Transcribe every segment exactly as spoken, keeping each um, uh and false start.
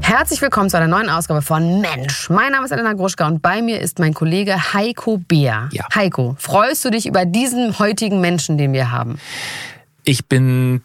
Herzlich willkommen zu einer neuen Ausgabe von Mensch. Mein Name ist Elena Gruschka und bei mir ist mein Kollege Heiko Beer. Ja. Heiko, freust du dich über diesen heutigen Menschen, den wir haben? Ich bin,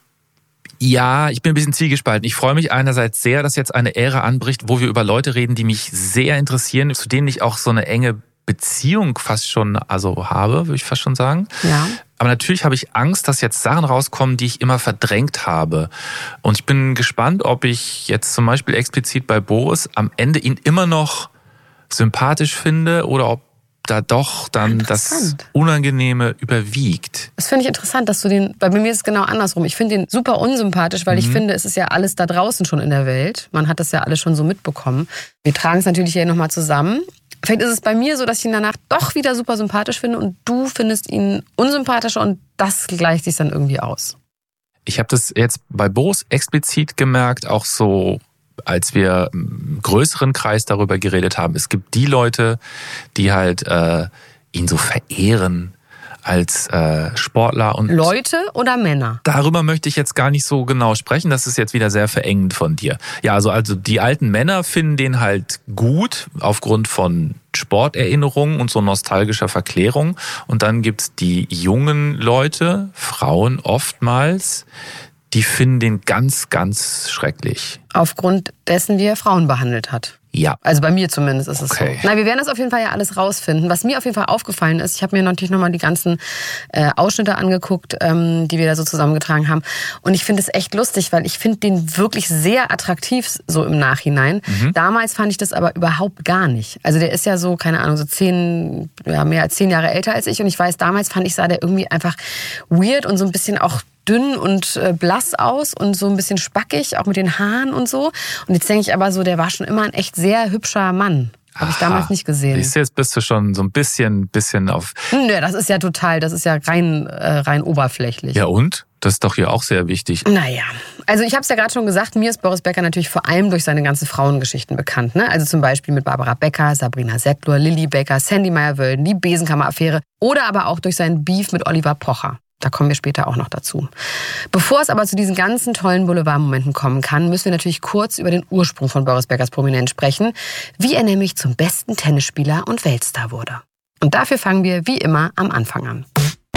ja, ich bin ein bisschen zwiegespalten. Ich freue mich einerseits sehr, dass jetzt eine Ära anbricht, wo wir über Leute reden, die mich sehr interessieren, zu denen ich auch so eine enge Beziehung fast schon also habe, würde ich fast schon sagen. Ja. Aber natürlich habe ich Angst, dass jetzt Sachen rauskommen, die ich immer verdrängt habe. Und ich bin gespannt, ob ich jetzt zum Beispiel explizit bei Boris am Ende ihn immer noch sympathisch finde oder ob da doch dann das Unangenehme überwiegt. Das finde ich interessant, dass du den, bei mir ist es genau andersrum. Ich finde den super unsympathisch, weil mhm. ich finde, es ist ja alles da draußen schon in der Welt. Man hat das ja alles schon so mitbekommen. Wir tragen es natürlich hier nochmal zusammen. Vielleicht ist es bei mir so, dass ich ihn danach doch wieder super sympathisch finde und du findest ihn unsympathischer und das gleicht sich dann irgendwie aus. Ich habe das jetzt bei Boris explizit gemerkt, auch so, als wir im größeren Kreis darüber geredet haben. Es gibt die Leute, die halt äh, ihn so verehren als äh, Sportler. Und Leute oder Männer? Darüber möchte ich jetzt gar nicht so genau sprechen. Das ist jetzt wieder sehr verengend von dir. Ja, also, also die alten Männer finden den halt gut aufgrund von Sporterinnerungen und so nostalgischer Verklärung. Und dann gibt's die jungen Leute, Frauen oftmals, die finden den ganz, ganz schrecklich. Aufgrund dessen, wie er Frauen behandelt hat. Ja. Also bei mir zumindest ist okay. es so. Na, wir werden das auf jeden Fall ja alles rausfinden. Was mir auf jeden Fall aufgefallen ist, ich habe mir natürlich nochmal die ganzen äh, Ausschnitte angeguckt, ähm, die wir da so zusammengetragen haben. Und ich finde es echt lustig, weil ich finde den wirklich sehr attraktiv so im Nachhinein. Mhm. Damals fand ich das aber überhaupt gar nicht. Also der ist ja so, keine Ahnung, so zehn, ja, mehr als zehn Jahre älter als ich. Und ich weiß, damals fand ich, sah der irgendwie einfach weird und so ein bisschen auch dünn und äh, blass aus und so ein bisschen spackig, auch mit den Haaren und so. Und jetzt denke ich aber so, der war schon immer ein echt sehr hübscher Mann. Habe ich damals nicht gesehen. Siehst du, jetzt bist du schon so ein bisschen, bisschen auf... Nö, das ist ja total, das ist ja rein, äh, rein oberflächlich. Ja und? Das ist doch hier auch sehr wichtig. Naja, also ich habe es ja gerade schon gesagt, mir ist Boris Becker natürlich vor allem durch seine ganzen Frauengeschichten bekannt. Ne? Also zum Beispiel mit Barbara Becker, Sabrina Settler, Lilly Becker, Sandy Meyer-Wölden, die Besenkammer-Affäre oder aber auch durch seinen Beef mit Oliver Pocher. Da kommen wir später auch noch dazu. Bevor es aber zu diesen ganzen tollen Boulevardmomenten kommen kann, müssen wir natürlich kurz über den Ursprung von Boris Beckers Prominenz sprechen, wie er nämlich zum besten Tennisspieler und Weltstar wurde. Und dafür fangen wir wie immer am Anfang an.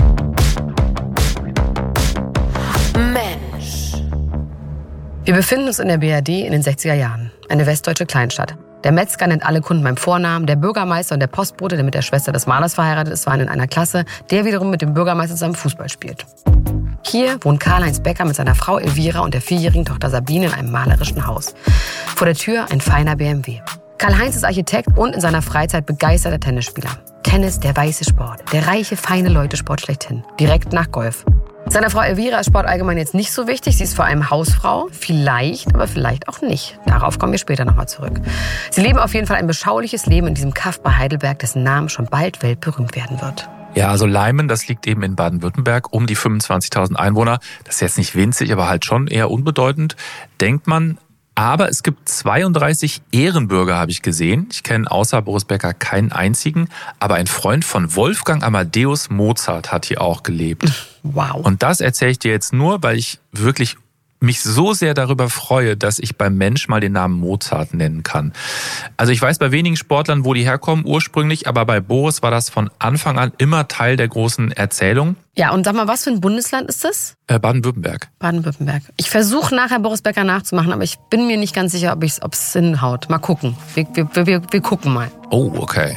Mensch. Wir befinden uns in der B R D in den sechziger Jahren, eine westdeutsche Kleinstadt. Der Metzger nennt alle Kunden beim Vornamen, der Bürgermeister und der Postbote, der mit der Schwester des Malers verheiratet ist, waren in einer Klasse, der wiederum mit dem Bürgermeister zusammen Fußball spielt. Hier wohnt Karl-Heinz Becker mit seiner Frau Elvira und der vierjährigen Tochter Sabine in einem malerischen Haus. Vor der Tür ein feiner B M W. Karl-Heinz ist Architekt und in seiner Freizeit begeisterter Tennisspieler. Tennis, der weiße Sport, der reiche, feine Leute-Sport schlechthin, direkt nach Golf. Seiner Frau Elvira ist Sport allgemein jetzt nicht so wichtig. Sie ist vor allem Hausfrau. Vielleicht, aber vielleicht auch nicht. Darauf kommen wir später nochmal zurück. Sie leben auf jeden Fall ein beschauliches Leben in diesem Kaff bei Heidelberg, dessen Namen schon bald weltberühmt werden wird. Ja, also Leimen, das liegt eben in Baden-Württemberg, um die fünfundzwanzigtausend Einwohner. Das ist jetzt nicht winzig, aber halt schon eher unbedeutend, denkt man. Aber es gibt zweiunddreißig Ehrenbürger, habe ich gesehen. Ich kenne außer Boris Becker keinen einzigen. Aber ein Freund von Wolfgang Amadeus Mozart hat hier auch gelebt. Wow. Und das erzähle ich dir jetzt nur, weil ich wirklich mich so sehr darüber freue, dass ich beim Mensch mal den Namen Mozart nennen kann. Also ich weiß bei wenigen Sportlern, wo die herkommen ursprünglich, aber bei Boris war das von Anfang an immer Teil der großen Erzählung. Ja, und sag mal, was für ein Bundesland ist das? Äh, Baden-Württemberg. Baden-Württemberg. Ich versuche nachher Boris Becker nachzumachen, aber ich bin mir nicht ganz sicher, ob es hinhaut. Mal gucken. Wir, wir, wir, wir gucken mal. Oh, okay.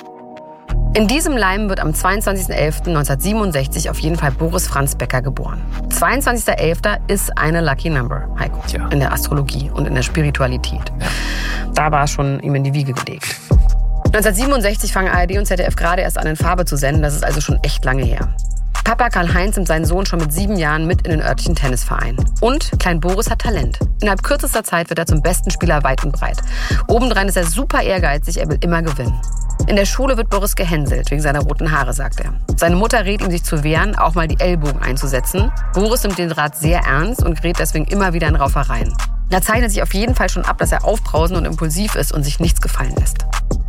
In diesem Leim wird am zweiundzwanzigster elfter neunzehnhundertsiebenundsechzig auf jeden Fall Boris Franz Becker geboren. zweiundzwanzigster elfter ist eine Lucky Number, Heiko, ja. In der Astrologie und in der Spiritualität. Ja. Da war es schon ihm in die Wiege gelegt. neunzehnhundertsiebenundsechzig fangen A R D und Z D F gerade erst an, in Farbe zu senden. Das ist also schon echt lange her. Papa Karl-Heinz nimmt seinen Sohn schon mit sieben Jahren mit in den örtlichen Tennisverein. Und Klein Boris hat Talent. Innerhalb kürzester Zeit wird er zum besten Spieler weit und breit. Obendrein ist er super ehrgeizig, er will immer gewinnen. In der Schule wird Boris gehänselt, wegen seiner roten Haare, sagt er. Seine Mutter rät ihm, sich zu wehren, auch mal die Ellbogen einzusetzen. Boris nimmt den Rat sehr ernst und gerät deswegen immer wieder in Raufereien. Da zeichnet sich auf jeden Fall schon ab, dass er aufbrausend und impulsiv ist und sich nichts gefallen lässt.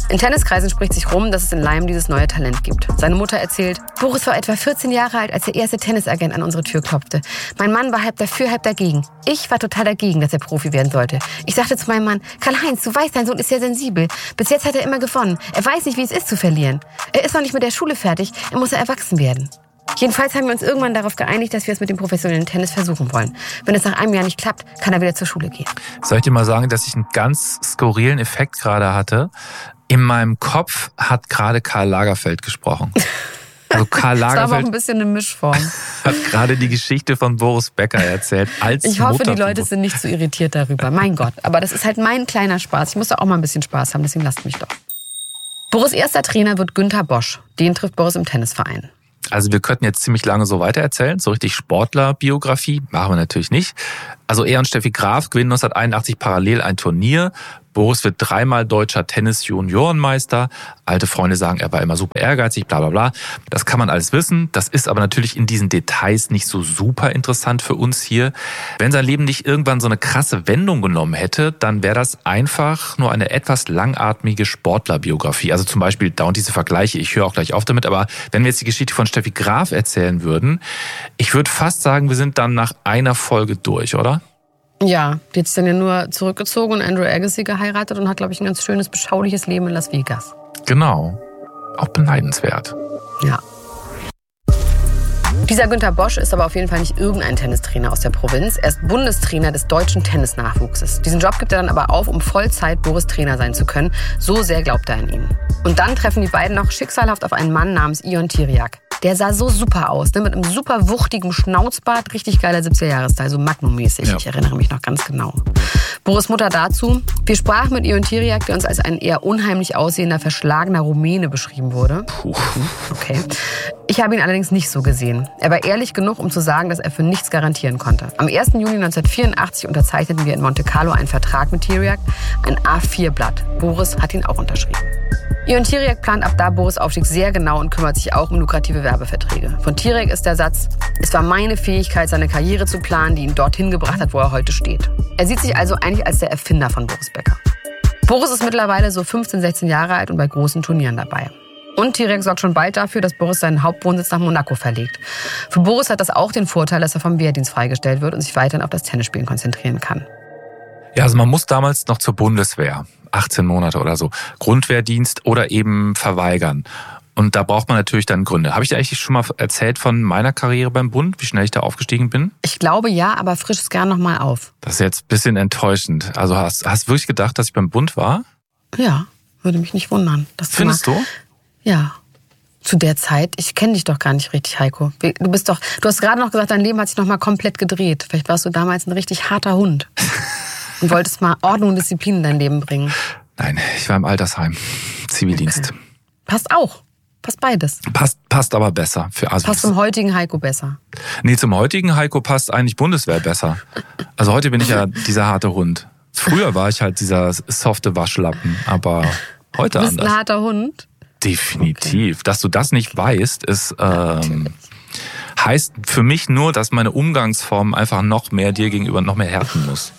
In Tenniskreisen spricht sich rum, dass es in Lyme dieses neue Talent gibt. Seine Mutter erzählt, Boris war etwa vierzehn Jahre alt, als der erste Tennisagent an unsere Tür klopfte. Mein Mann war halb dafür, halb dagegen. Ich war total dagegen, dass er Profi werden sollte. Ich sagte zu meinem Mann, Karl-Heinz, du weißt, dein Sohn ist sehr sensibel. Bis jetzt hat er immer gewonnen. Er weiß nicht, wie es ist zu verlieren. Er ist noch nicht mit der Schule fertig, er muss ja erwachsen werden. Jedenfalls haben wir uns irgendwann darauf geeinigt, dass wir es mit dem professionellen Tennis versuchen wollen. Wenn es nach einem Jahr nicht klappt, kann er wieder zur Schule gehen. Soll ich dir mal sagen, dass ich einen ganz skurrilen Effekt gerade hatte? In meinem Kopf hat gerade Karl Lagerfeld gesprochen. Also Karl Lagerfeld das war aber auch ein bisschen eine Mischform. Hat gerade die Geschichte von Boris Becker erzählt. Als ich hoffe, Mutter die Leute sind nicht so irritiert darüber. Mein Gott, aber das ist halt mein kleiner Spaß. Ich muss da auch mal ein bisschen Spaß haben, deswegen lasst mich doch. Boris' erster Trainer wird Günther Bosch. Den trifft Boris im Tennisverein. Also wir könnten jetzt ziemlich lange so weitererzählen, so richtig Sportlerbiografie, machen wir natürlich nicht. Also er und Steffi Graf gewinnen neunzehnhunderteinundachtzig parallel ein Turnier. Boris wird dreimal deutscher Tennis-Juniorenmeister. Alte Freunde sagen, er war immer super ehrgeizig, bla bla bla. Das kann man alles wissen. Das ist aber natürlich in diesen Details nicht so super interessant für uns hier. Wenn sein Leben nicht irgendwann so eine krasse Wendung genommen hätte, dann wäre das einfach nur eine etwas langatmige Sportlerbiografie. Also zum Beispiel dauernd diese Vergleiche, ich höre auch gleich auf damit, aber wenn wir jetzt die Geschichte von Steffi Graf erzählen würden, ich würde fast sagen, wir sind dann nach einer Folge durch, oder? Ja, die hat sich dann ja nur zurückgezogen und Andrew Agassi geheiratet und hat, glaube ich, ein ganz schönes, beschauliches Leben in Las Vegas. Genau. Auch beneidenswert. Ja. Dieser Günther Bosch ist aber auf jeden Fall nicht irgendein Tennistrainer aus der Provinz. Er ist Bundestrainer des deutschen Tennisnachwuchses. Diesen Job gibt er dann aber auf, um Vollzeit Boris Trainer sein zu können. So sehr glaubt er an ihn. Und dann treffen die beiden noch schicksalhaft auf einen Mann namens Ion Tiriac. Der sah so super aus, ne? Mit einem super wuchtigen Schnauzbart, richtig geiler siebziger-Jahres-Style, so Magnum-mäßig. Ja. Ich erinnere mich noch ganz genau. Boris' Mutter dazu: Wir sprachen mit Ion Tiriac, der uns als ein eher unheimlich aussehender, verschlagener Rumäne beschrieben wurde. Puh. Okay. Ich habe ihn allerdings nicht so gesehen. Er war ehrlich genug, um zu sagen, dass er für nichts garantieren konnte. Am ersten Juni neunzehnhundertvierundachtzig unterzeichneten wir in Monte Carlo einen Vertrag mit Tiriac, ein A vier Blatt. Boris hat ihn auch unterschrieben. Ion Tiriac plant ab da Boris' Aufstieg sehr genau und kümmert sich auch um lukrative Werbeverträge. Von Tiriac ist der Satz: Es war meine Fähigkeit, seine Karriere zu planen, die ihn dorthin gebracht hat, wo er heute steht. Er sieht sich also eigentlich als der Erfinder von Boris Becker. Boris ist mittlerweile so fünfzehn, sechzehn Jahre alt und bei großen Turnieren dabei. Und Tiriac sorgt schon bald dafür, dass Boris seinen Hauptwohnsitz nach Monaco verlegt. Für Boris hat das auch den Vorteil, dass er vom Wehrdienst freigestellt wird und sich weiterhin auf das Tennisspielen konzentrieren kann. Ja, also man muss damals noch zur Bundeswehr, achtzehn Monate oder so, Grundwehrdienst oder eben verweigern. Und da braucht man natürlich dann Gründe. Habe ich dir eigentlich schon mal erzählt von meiner Karriere beim Bund, wie schnell ich da aufgestiegen bin? Ich glaube ja, aber frisch es gern nochmal auf. Das ist jetzt ein bisschen enttäuschend. Also hast du wirklich gedacht, dass ich beim Bund war? Ja, würde mich nicht wundern. Das Findest du? Ja. Zu der Zeit, ich kenne dich doch gar nicht richtig, Heiko. Du bist doch, du hast gerade noch gesagt, dein Leben hat sich noch mal komplett gedreht. Vielleicht warst du damals ein richtig harter Hund und wolltest mal Ordnung und Disziplin in dein Leben bringen. Nein, ich war im Altersheim, Zivildienst. Okay. Passt auch. Passt beides. Passt, passt aber besser für Assis. Passt zum heutigen Heiko besser. Nee, zum heutigen Heiko passt eigentlich Bundeswehr besser. Also heute bin ich ja dieser harte Hund. Früher war ich halt dieser softe Waschlappen, aber heute anders. Du bist ein harter Hund? Definitiv. Okay. Dass du das nicht weißt, ist ähm, heißt für mich nur, dass meine Umgangsform einfach noch mehr dir gegenüber noch mehr härten muss.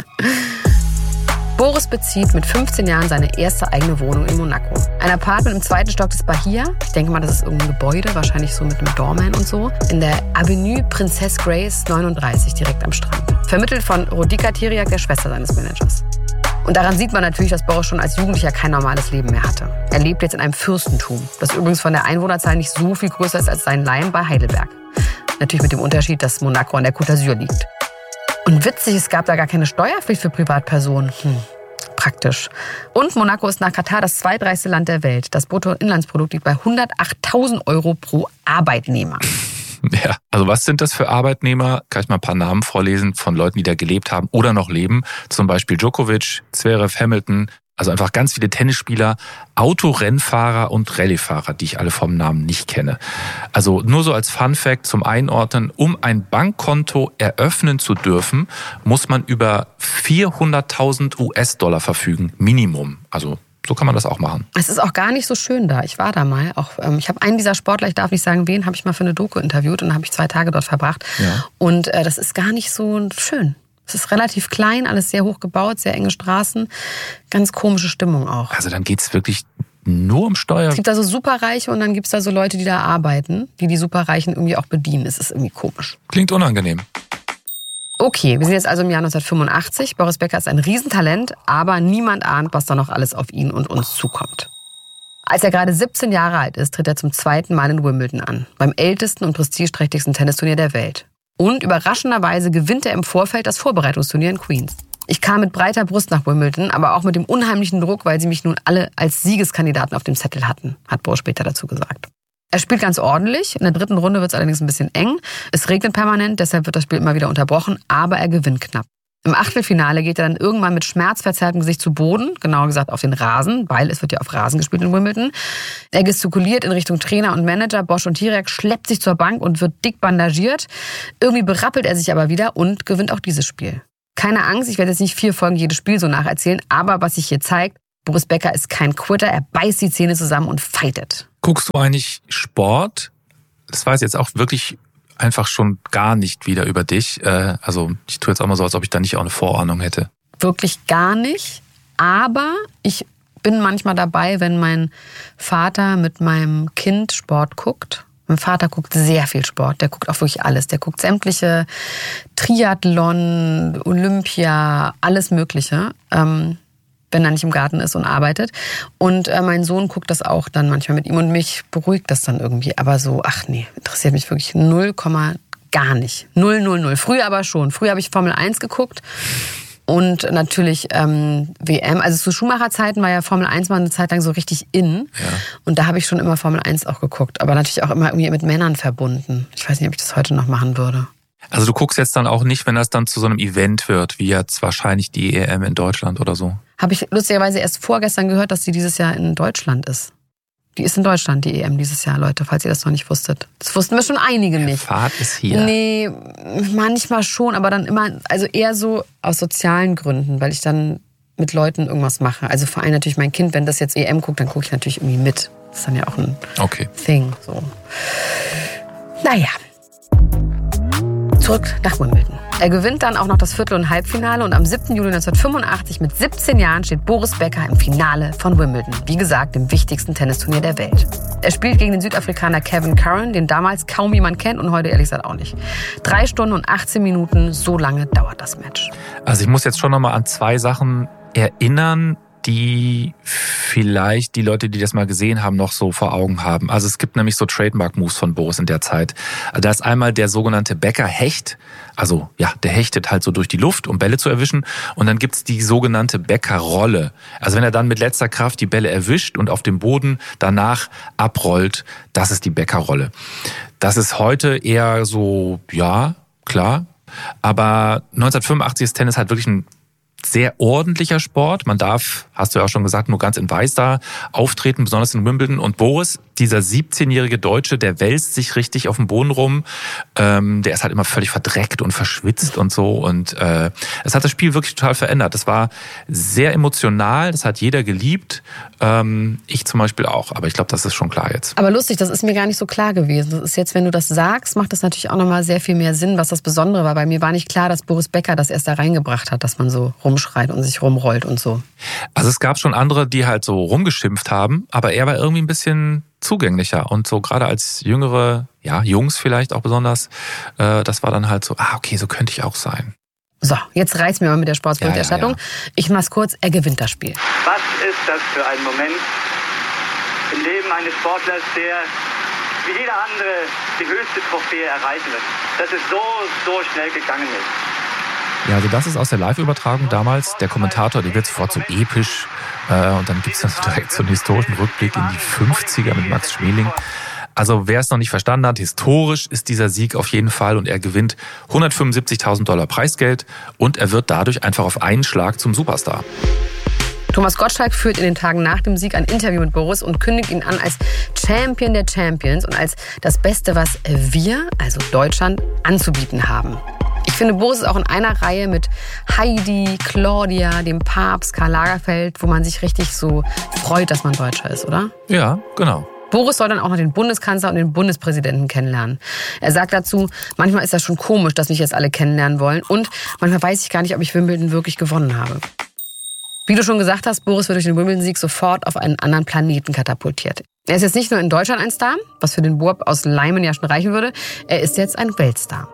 Boris bezieht mit fünfzehn Jahren seine erste eigene Wohnung in Monaco. Ein Apartment im zweiten Stock des Bahia. Ich denke mal, das ist irgendein Gebäude, wahrscheinlich so mit einem Doorman und so. In der Avenue Princess Grace neununddreißig, direkt am Strand. Vermittelt von Rodica Tiriac, der Schwester seines Managers. Und daran sieht man natürlich, dass Boris schon als Jugendlicher kein normales Leben mehr hatte. Er lebt jetzt in einem Fürstentum, das übrigens von der Einwohnerzahl nicht so viel größer ist als sein Lyme bei Heidelberg. Natürlich mit dem Unterschied, dass Monaco an der Côte d'Azur liegt. Und witzig, es gab da gar keine Steuerpflicht für Privatpersonen. Hm, praktisch. Und Monaco ist nach Katar das zweitreichste Land der Welt. Das Bruttoinlandsprodukt liegt bei hundertachttausend Euro pro Arbeitnehmer. Ja, also was sind das für Arbeitnehmer? Kann ich mal ein paar Namen vorlesen von Leuten, die da gelebt haben oder noch leben. Zum Beispiel Djokovic, Zverev, Hamilton. Also einfach ganz viele Tennisspieler, Autorennfahrer und Rallyefahrer, die ich alle vom Namen nicht kenne. Also nur so als Fun Fact zum Einordnen: Um ein Bankkonto eröffnen zu dürfen, muss man über vierhunderttausend U S-Dollar verfügen, Minimum. Also so kann man das auch machen. Es ist auch gar nicht so schön da. Ich war da mal. Auch, ähm, ich habe einen dieser Sportler, ich darf nicht sagen wen, habe ich mal für eine Doku interviewt und habe ich zwei Tage dort verbracht. Ja. Und äh, das ist gar nicht so schön. Es ist relativ klein, alles sehr hoch gebaut, sehr enge Straßen. Ganz komische Stimmung auch. Also dann geht's wirklich nur um Steuer? Es gibt da so Superreiche und dann gibt es da so Leute, die da arbeiten, die die Superreichen irgendwie auch bedienen. Es ist irgendwie komisch. Klingt unangenehm. Okay, wir sind jetzt also im Jahr neunzehnhundertfünfundachtzig. Boris Becker ist ein Riesentalent, aber niemand ahnt, was da noch alles auf ihn und uns zukommt. Als er gerade siebzehn Jahre alt ist, tritt er zum zweiten Mal in Wimbledon an, beim ältesten und prestigeträchtigsten Tennisturnier der Welt. Und überraschenderweise gewinnt er im Vorfeld das Vorbereitungsturnier in Queens. Ich kam mit breiter Brust nach Wimbledon, aber auch mit dem unheimlichen Druck, weil sie mich nun alle als Siegeskandidaten auf dem Zettel hatten, hat Boris später dazu gesagt. Er spielt ganz ordentlich. In der dritten Runde wird es allerdings ein bisschen eng. Es regnet permanent, deshalb wird das Spiel immer wieder unterbrochen, aber er gewinnt knapp. Im Achtelfinale geht er dann irgendwann mit schmerzverzerrtem Gesicht zu Boden, genauer gesagt auf den Rasen, weil es wird ja auf Rasen gespielt in Wimbledon. Er gestikuliert in Richtung Trainer und Manager. Bosch und Hirek schleppt sich zur Bank und wird dick bandagiert. Irgendwie berappelt er sich aber wieder und gewinnt auch dieses Spiel. Keine Angst, ich werde jetzt nicht vier Folgen jedes Spiel so nacherzählen, aber was sich hier zeigt, Boris Becker ist kein Quitter, er beißt die Zähne zusammen und fightet. Guckst du eigentlich Sport? Das weiß ich jetzt auch wirklich einfach schon gar nicht wieder über dich. Also ich tue jetzt auch mal so, als ob ich da nicht auch eine Vorahnung hätte. Wirklich gar nicht, aber ich bin manchmal dabei, wenn mein Vater mit meinem Kind Sport guckt. Mein Vater guckt sehr viel Sport, der guckt auch wirklich alles. Der guckt sämtliche Triathlon, Olympia, alles Mögliche. Ähm, wenn er nicht im Garten ist und arbeitet. Und äh, mein Sohn guckt das auch dann manchmal mit ihm und mich beruhigt das dann irgendwie. Aber so, ach nee, interessiert mich wirklich null, gar nicht. Null, null, null. Früher aber schon. Früher habe ich Formel eins geguckt und natürlich ähm, W M. Also zu Schumacher-Zeiten war ja Formel eins mal eine Zeit lang so richtig in. Ja. Und da habe ich schon immer Formel eins auch geguckt. Aber natürlich auch immer irgendwie mit Männern verbunden. Ich weiß nicht, ob ich das heute noch machen würde. Also du guckst jetzt dann auch nicht, wenn das dann zu so einem Event wird, wie jetzt wahrscheinlich die E M in Deutschland oder so? Habe ich lustigerweise erst vorgestern gehört, dass die dieses Jahr in Deutschland ist. Die ist in Deutschland, die E M dieses Jahr, Leute, falls ihr das noch nicht wusstet. Das wussten wir schon einige nicht. Fahrt ist hier. Nee, manchmal schon, aber dann immer, also eher so aus sozialen Gründen, weil ich dann mit Leuten irgendwas mache. Also vor allem natürlich mein Kind, wenn das jetzt E M guckt, dann gucke ich natürlich irgendwie mit. Das ist dann ja auch ein okay. Thing. So. Naja. Zurück nach Wimbledon. Er gewinnt dann auch noch das Viertel- und Halbfinale und am siebten Juli neunzehnhundertfünfundachtzig mit siebzehn Jahren steht Boris Becker im Finale von Wimbledon. Wie gesagt, dem wichtigsten Tennisturnier der Welt. Er spielt gegen den Südafrikaner Kevin Curran, den damals kaum jemand kennt und heute ehrlich gesagt auch nicht. Drei Stunden und achtzehn Minuten, so lange dauert das Match. Also ich muss jetzt schon noch mal an zwei Sachen erinnern, die vielleicht die Leute, die das mal gesehen haben, noch so vor Augen haben. Also es gibt nämlich so Trademark-Moves von Boris in der Zeit. Da ist einmal der sogenannte Becker-Hecht. Also ja, der hechtet halt so durch die Luft, um Bälle zu erwischen. Und dann gibt's die sogenannte Becker-Rolle. Also wenn er dann mit letzter Kraft die Bälle erwischt und auf dem Boden danach abrollt, das ist die Becker-Rolle. Das ist heute eher so, ja, klar. Aber neunzehnhundertfünfundachtzig ist Tennis halt wirklich ein sehr ordentlicher Sport. Man darf, hast du ja auch schon gesagt, nur ganz in Weiß da auftreten, besonders in Wimbledon. Und Boris, dieser siebzehnjährige Deutsche, der wälzt sich richtig auf dem Boden rum. Ähm, der ist halt immer völlig verdreckt und verschwitzt und so. Und äh, es hat das Spiel wirklich total verändert. Das war sehr emotional, das hat jeder geliebt. Ähm, ich zum Beispiel auch, aber ich glaube, das ist schon klar jetzt. Aber lustig, das ist mir gar nicht so klar gewesen. Das ist jetzt, wenn du das sagst, macht das natürlich auch nochmal sehr viel mehr Sinn, was das Besondere war. Bei mir war nicht klar, dass Boris Becker das erst da reingebracht hat, dass man so rumschreit und sich rumrollt und so. Also es gab schon andere, die halt so rumgeschimpft haben, aber er war irgendwie ein bisschen zugänglicher und so gerade als jüngere, ja, Jungs vielleicht auch besonders, äh, das war dann halt so, ah, okay, so könnte ich auch sein. So, jetzt reicht's mir mal mit der Sportsberichterstattung. Ja, ja, ja. Ich mach's kurz, er gewinnt das Spiel. Was ist das für ein Moment im Leben eines Sportlers, der wie jeder andere die höchste Trophäe erreichen wird, dass es so, so schnell gegangen ist. Ja, also das ist aus der Live-Übertragung damals. Der Kommentator, der wird sofort so episch. Äh, und dann gibt's dann so direkt so einen historischen Rückblick in die fünfziger mit Max Schmeling. Also wer es noch nicht verstanden hat, historisch ist dieser Sieg auf jeden Fall und er gewinnt hundertfünfundsiebzigtausend Dollar Preisgeld und er wird dadurch einfach auf einen Schlag zum Superstar. Thomas Gottschalk führt in den Tagen nach dem Sieg ein Interview mit Boris und kündigt ihn an als Champion der Champions und als das Beste, was wir, also Deutschland, anzubieten haben. Ich finde, Boris ist auch in einer Reihe mit Heidi, Claudia, dem Papst, Karl Lagerfeld, wo man sich richtig so freut, dass man Deutscher ist, oder? Ja, genau. Boris soll dann auch noch den Bundeskanzler und den Bundespräsidenten kennenlernen. Er sagt dazu, manchmal ist das schon komisch, dass mich jetzt alle kennenlernen wollen und manchmal weiß ich gar nicht, ob ich Wimbledon wirklich gewonnen habe. Wie du schon gesagt hast, Boris wird durch den Wimbledon-Sieg sofort auf einen anderen Planeten katapultiert. Er ist jetzt nicht nur in Deutschland ein Star, was für den Burb aus Leimen ja schon reichen würde, er ist jetzt ein Weltstar.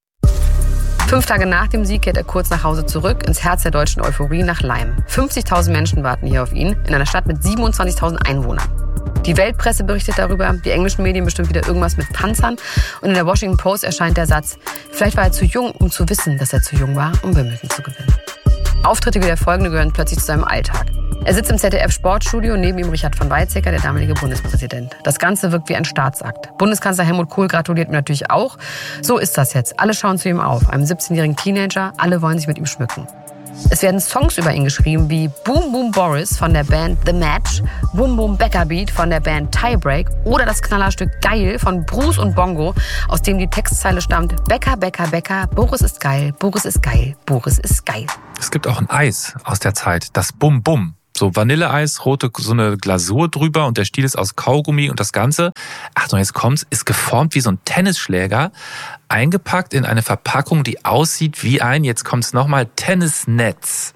Fünf Tage nach dem Sieg kehrt er kurz nach Hause zurück, ins Herz der deutschen Euphorie nach Leim. fünfzigtausend Menschen warten hier auf ihn, in einer Stadt mit siebenundzwanzigtausend Einwohnern. Die Weltpresse berichtet darüber, die englischen Medien bestimmt wieder irgendwas mit Panzern. Und in der Washington Post erscheint der Satz, vielleicht war er zu jung, um zu wissen, dass er zu jung war, um Wimbledon zu gewinnen. Auftritte wie der folgende gehören plötzlich zu seinem Alltag. Er sitzt im Z D F-Sportstudio, neben ihm Richard von Weizsäcker, der damalige Bundespräsident. Das Ganze wirkt wie ein Staatsakt. Bundeskanzler Helmut Kohl gratuliert ihm natürlich auch. So ist das jetzt. Alle schauen zu ihm auf. Einem siebzehnjährigen Teenager, alle wollen sich mit ihm schmücken. Es werden Songs über ihn geschrieben wie Boom Boom Boris von der Band The Match, Boom Boom Becca Beat von der Band Tiebreak oder das Knallerstück Geil von Bruce und Bongo, aus dem die Textzeile stammt: Becca, Becca, Becca, Boris ist geil, Boris ist geil, Boris ist geil. Es gibt auch ein Eis aus der Zeit, das Bum Bum. So Vanilleeis, rote, so eine Glasur drüber und der Stiel ist aus Kaugummi und das Ganze, Achtung, jetzt kommt's, ist geformt wie so ein Tennisschläger, eingepackt in eine Verpackung, die aussieht wie ein, jetzt kommt's nochmal, Tennisnetz.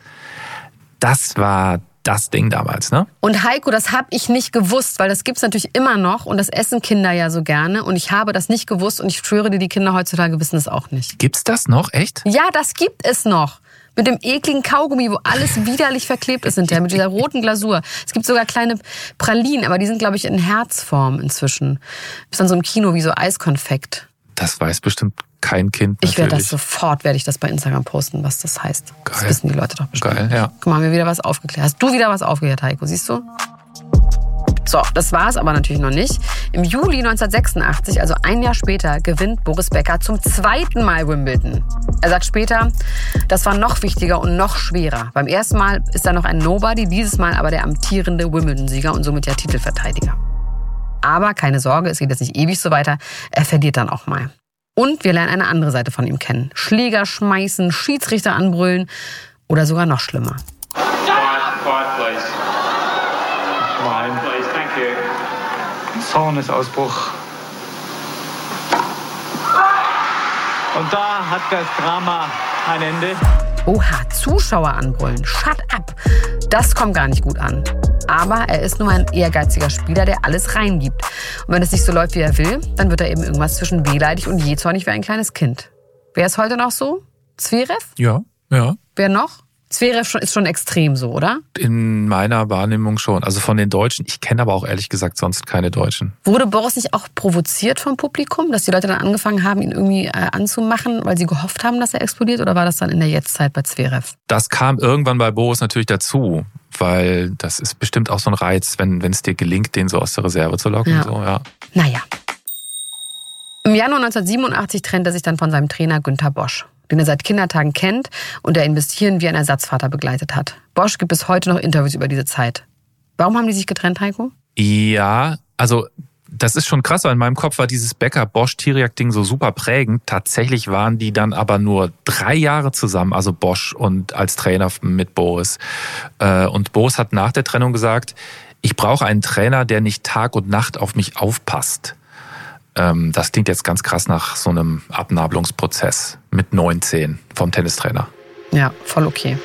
Das war das Ding damals, ne? Und Heiko, das habe ich nicht gewusst, weil das gibt's natürlich immer noch und das essen Kinder ja so gerne und ich habe das nicht gewusst und ich schwöre dir, die Kinder heutzutage wissen es auch nicht. Gibt's das noch, echt? Ja, das gibt es noch. Mit dem ekligen Kaugummi, wo alles widerlich verklebt ist hinterher, mit dieser roten Glasur. Es gibt sogar kleine Pralinen, aber die sind, glaube ich, in Herzform inzwischen. Ist dann so im Kino wie so Eiskonfekt. Das weiß bestimmt kein Kind natürlich. Ich werde das sofort, werde ich das bei Instagram posten, was das heißt. Geil. Das wissen die Leute doch bestimmt. Geil, ja. Guck mal, haben wir wieder was aufgeklärt. Hast du wieder was aufgeklärt, Heiko, siehst du? So, das war es aber natürlich noch nicht. Im Juli neunzehnhundertsechsundachtzig, also ein Jahr später, gewinnt Boris Becker zum zweiten Mal Wimbledon. Er sagt später, das war noch wichtiger und noch schwerer. Beim ersten Mal ist er noch ein Nobody, dieses Mal aber der amtierende Wimbledon-Sieger und somit der Titelverteidiger. Aber keine Sorge, es geht jetzt nicht ewig so weiter. Er verliert dann auch mal. Und wir lernen eine andere Seite von ihm kennen. Schläger schmeißen, Schiedsrichter anbrüllen oder sogar noch schlimmer. Zornesausbruch. Und da hat das Drama ein Ende. Oha, Zuschauer anbrüllen. Shut up. Das kommt gar nicht gut an. Aber er ist nur ein ehrgeiziger Spieler, der alles reingibt. Und wenn es nicht so läuft, wie er will, dann wird er eben irgendwas zwischen wehleidig und jähzornig wie ein kleines Kind. Wer ist heute noch so? Zverev? Ja, ja. Wer noch? Zverev ist schon extrem so, oder? In meiner Wahrnehmung schon. Also von den Deutschen. Ich kenne aber auch ehrlich gesagt sonst keine Deutschen. Wurde Boris nicht auch provoziert vom Publikum, dass die Leute dann angefangen haben, ihn irgendwie äh, anzumachen, weil sie gehofft haben, dass er explodiert? Oder war das dann in der Jetztzeit bei Zverev? Das kam irgendwann bei Boris natürlich dazu. Weil das ist bestimmt auch so ein Reiz, wenn wenn es dir gelingt, den so aus der Reserve zu locken. Ja. So, ja. Naja. Im Januar neunzehnhundertsiebenundachtzig trennt er sich dann von seinem Trainer Günter Bosch, den er seit Kindertagen kennt und der ihn bis hierhin wie ein Ersatzvater begleitet hat. Bosch gibt bis heute noch Interviews über diese Zeit. Warum haben die sich getrennt, Heiko? Ja, also das ist schon krass, weil in meinem Kopf war dieses Becker-Bosch-Tiriac-Ding so super prägend. Tatsächlich waren die dann aber nur drei Jahre zusammen, also Bosch und als Trainer mit Boris. Und Boris hat nach der Trennung gesagt, ich brauche einen Trainer, der nicht Tag und Nacht auf mich aufpasst. Das klingt jetzt ganz krass nach so einem Abnabelungsprozess mit neunzehn vom Tennistrainer. Ja, voll okay.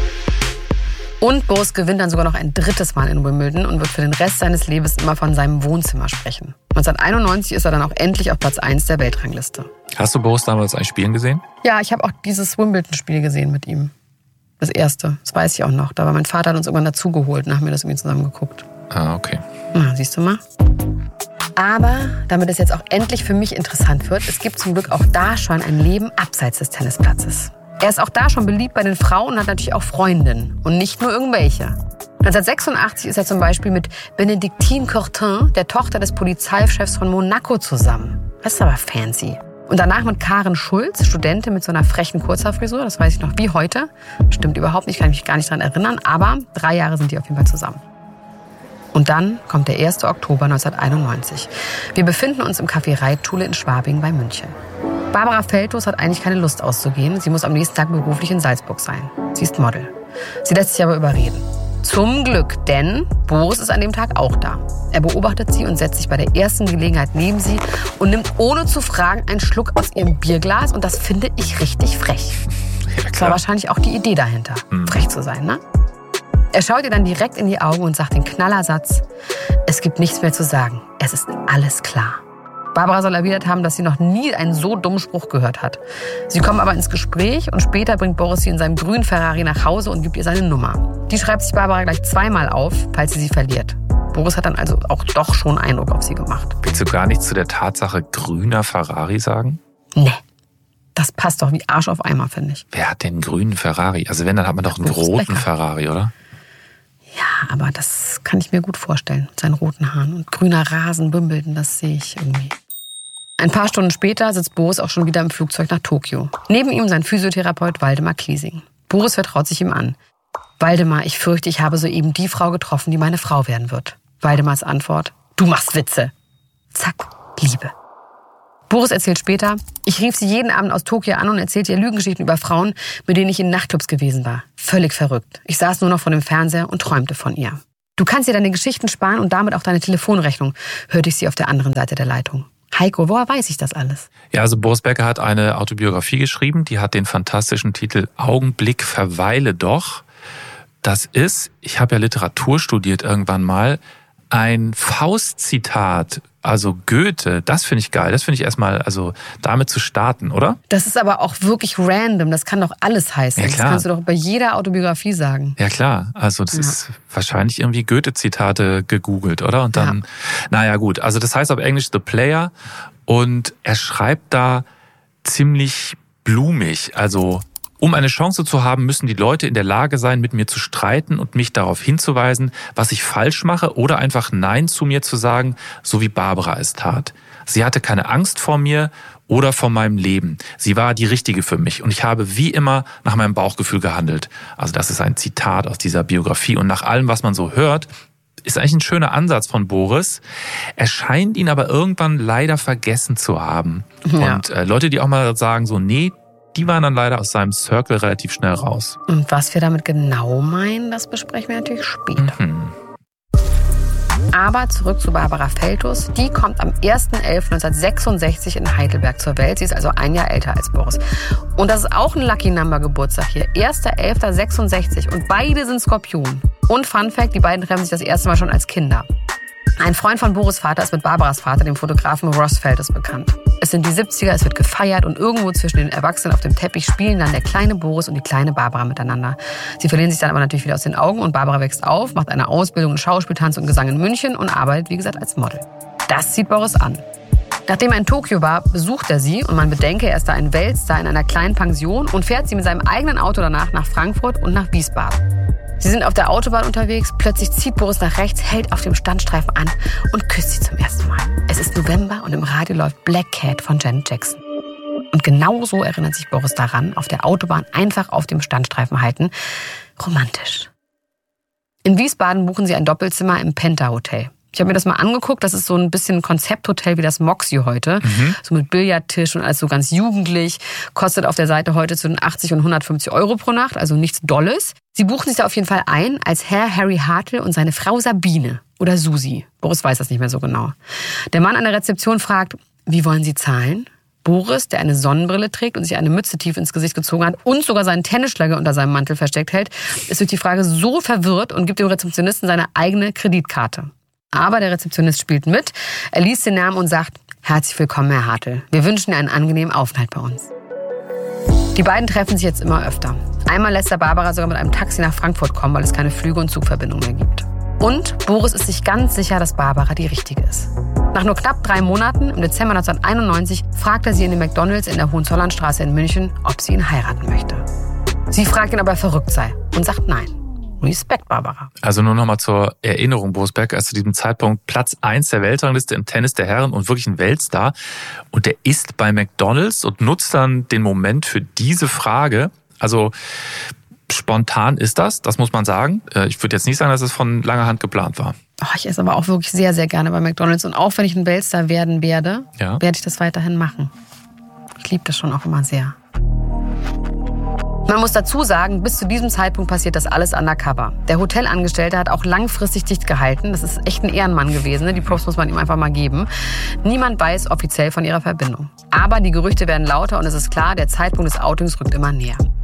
Und Boris gewinnt dann sogar noch ein drittes Mal in Wimbledon und wird für den Rest seines Lebens immer von seinem Wohnzimmer sprechen. neunzehnhunderteinundneunzig ist er dann auch endlich auf Platz eins der Weltrangliste. Hast du Boris damals ein Spielen gesehen? Ja, ich habe auch dieses Wimbledon-Spiel gesehen mit ihm. Das erste, das weiß ich auch noch. Da war mein Vater hat uns irgendwann dazugeholt und haben wir das irgendwie zusammen geguckt. Ah, okay. Na, siehst du mal. Aber damit es jetzt auch endlich für mich interessant wird, es gibt zum Glück auch da schon ein Leben abseits des Tennisplatzes. Er ist auch da schon beliebt bei den Frauen und hat natürlich auch Freundinnen. Und nicht nur irgendwelche. neunzehnhundertsechsundachtzig ist er zum Beispiel mit Bénédictine Courtin, der Tochter des Polizeichefs von Monaco, zusammen. Das ist aber fancy. Und danach mit Karen Schulz, Studentin mit so einer frechen Kurzhaarfrisur. Das weiß ich noch wie heute. Stimmt überhaupt nicht, kann ich mich gar nicht daran erinnern. Aber drei Jahre sind die auf jeden Fall zusammen. Und dann kommt der erste Oktober neunzehnhunderteinundneunzig. Wir befinden uns im Café Reitschule in Schwabing bei München. Barbara Feldtos hat eigentlich keine Lust auszugehen. Sie muss am nächsten Tag beruflich in Salzburg sein. Sie ist Model. Sie lässt sich aber überreden. Zum Glück, denn Boris ist an dem Tag auch da. Er beobachtet sie und setzt sich bei der ersten Gelegenheit neben sie und nimmt ohne zu fragen einen Schluck aus ihrem Bierglas. Und das finde ich richtig frech. Ja, das war wahrscheinlich auch die Idee dahinter, hm. frech zu sein, ne? Er schaut ihr dann direkt in die Augen und sagt den Knallersatz: Es gibt nichts mehr zu sagen. Es ist alles klar. Barbara soll erwidert haben, dass sie noch nie einen so dummen Spruch gehört hat. Sie kommen aber ins Gespräch und später bringt Boris sie in seinem grünen Ferrari nach Hause und gibt ihr seine Nummer. Die schreibt sich Barbara gleich zweimal auf, falls sie sie verliert. Boris hat dann also auch doch schon Eindruck auf sie gemacht. Willst du gar nichts zu der Tatsache grüner Ferrari sagen? Nee. Das passt doch wie Arsch auf Eimer, finde ich. Wer hat denn einen grünen Ferrari? Also wenn, dann hat man doch einen roten Ferrari, oder? Ja, aber das kann ich mir gut vorstellen. Mit seinen roten Haaren und grüner Rasen, Wimbledon, das sehe ich irgendwie. Ein paar Stunden später sitzt Boris auch schon wieder im Flugzeug nach Tokio. Neben ihm sein Physiotherapeut Waldemar Kliesing. Boris vertraut sich ihm an. Waldemar, ich fürchte, ich habe soeben die Frau getroffen, die meine Frau werden wird. Waldemars Antwort: Du machst Witze. Zack, Liebe. Boris erzählt später: Ich rief sie jeden Abend aus Tokio an und erzählte ihr Lügengeschichten über Frauen, mit denen ich in Nachtclubs gewesen war. Völlig verrückt. Ich saß nur noch vor dem Fernseher und träumte von ihr. Du kannst dir deine Geschichten sparen und damit auch deine Telefonrechnung, hörte ich sie auf der anderen Seite der Leitung. Heiko, woher weiß ich das alles? Ja, also Boris Becker hat eine Autobiografie geschrieben, die hat den fantastischen Titel Augenblick, verweile doch. Das ist, ich habe ja Literatur studiert irgendwann mal, ein Faust-Zitat, also Goethe. Das finde ich geil. Das finde ich erstmal, also damit zu starten, oder? Das ist aber auch wirklich random. Das kann doch alles heißen. Ja, klar. Das kannst du doch bei jeder Autobiografie sagen. Ja, klar. Also das Ja. ist wahrscheinlich irgendwie Goethe-Zitate gegoogelt, oder? Und dann, Ja. naja gut, also das heißt auf Englisch The Player und er schreibt da ziemlich blumig, also um eine Chance zu haben, müssen die Leute in der Lage sein, mit mir zu streiten und mich darauf hinzuweisen, was ich falsch mache oder einfach Nein zu mir zu sagen, so wie Barbara es tat. Sie hatte keine Angst vor mir oder vor meinem Leben. Sie war die Richtige für mich und ich habe wie immer nach meinem Bauchgefühl gehandelt. Also das ist ein Zitat aus dieser Biografie und nach allem, was man so hört, ist eigentlich ein schöner Ansatz von Boris. Er scheint ihn aber irgendwann leider vergessen zu haben. Ja. Und äh, Leute, die auch mal sagen so, nee, die waren dann leider aus seinem Circle relativ schnell raus. Und was wir damit genau meinen, das besprechen wir natürlich später. Mhm. Aber zurück zu Barbara Feldhus. Die kommt am erster elfter neunzehnhundertsechsundsechzig in Heidelberg zur Welt. Sie ist also ein Jahr älter als Boris. Und das ist auch ein Lucky Number Geburtstag hier. erster elfter sechsundsechzig. Und beide sind Skorpion. Und Fun Fact, die beiden treffen sich das erste Mal schon als Kinder. Ein Freund von Boris' Vater ist mit Barbaras Vater, dem Fotografen Ross Feldhus, bekannt. Es sind die siebziger, es wird gefeiert und irgendwo zwischen den Erwachsenen auf dem Teppich spielen dann der kleine Boris und die kleine Barbara miteinander. Sie verlieren sich dann aber natürlich wieder aus den Augen und Barbara wächst auf, macht eine Ausbildung in Schauspiel, Tanz und Gesang in München und arbeitet, wie gesagt, als Model. Das zieht Boris an. Nachdem er in Tokio war, besucht er sie und man bedenke, er ist da ein Weltstar in einer kleinen Pension und fährt sie mit seinem eigenen Auto danach nach Frankfurt und nach Wiesbaden. Sie sind auf der Autobahn unterwegs, plötzlich zieht Boris nach rechts, hält auf dem Standstreifen an und küsst sie zum ersten Mal. Es ist November und im Radio läuft Black Cat von Janet Jackson. Und genau so erinnert sich Boris daran, auf der Autobahn einfach auf dem Standstreifen halten. Romantisch. In Wiesbaden buchen sie ein Doppelzimmer im Penta Hotel. Ich habe mir das mal angeguckt, das ist so ein bisschen ein Konzepthotel wie das Moxie heute. Mhm. So mit Billardtisch und alles so ganz jugendlich. Kostet auf der Seite heute zwischen achtzig und hundertfünfzig Euro pro Nacht, also nichts Dolles. Sie buchen sich da auf jeden Fall ein als Herr Harry Hartl und seine Frau Sabine oder Susi. Boris weiß das nicht mehr so genau. Der Mann an der Rezeption fragt, wie wollen Sie zahlen? Boris, der eine Sonnenbrille trägt und sich eine Mütze tief ins Gesicht gezogen hat und sogar seinen Tennisschläger unter seinem Mantel versteckt hält, ist durch die Frage so verwirrt und gibt dem Rezeptionisten seine eigene Kreditkarte. Aber der Rezeptionist spielt mit, er liest den Namen und sagt, herzlich willkommen, Herr Hartl. Wir wünschen Ihnen einen angenehmen Aufenthalt bei uns. Die beiden treffen sich jetzt immer öfter. Einmal lässt er Barbara sogar mit einem Taxi nach Frankfurt kommen, weil es keine Flüge und Zugverbindungen mehr gibt. Und Boris ist sich ganz sicher, dass Barbara die Richtige ist. Nach nur knapp drei Monaten, im Dezember neunzehnhunderteinundneunzig, fragt er sie in dem McDonald's in der Hohenzollernstraße in München, ob sie ihn heiraten möchte. Sie fragt ihn, ob er verrückt sei und sagt nein. Respekt, Barbara. Also nur nochmal zur Erinnerung, Boris Becker ist zu diesem Zeitpunkt Platz eins der Weltrangliste im Tennis der Herren und wirklich ein Weltstar. Und der ist bei McDonald's und nutzt dann den Moment für diese Frage. Also spontan ist das, das muss man sagen. Ich würde jetzt nicht sagen, dass es von langer Hand geplant war. Oh, ich esse aber auch wirklich sehr, sehr gerne bei McDonald's. Und auch wenn ich ein Weltstar werden werde, ja. werde ich das weiterhin machen. Ich liebe das schon auch immer sehr. Man muss dazu sagen, bis zu diesem Zeitpunkt passiert das alles undercover. Der Hotelangestellte hat auch langfristig dicht gehalten. Das ist echt ein Ehrenmann gewesen. Ne? Die Props muss man ihm einfach mal geben. Niemand weiß offiziell von ihrer Verbindung. Aber die Gerüchte werden lauter und es ist klar, der Zeitpunkt des Outings rückt immer näher.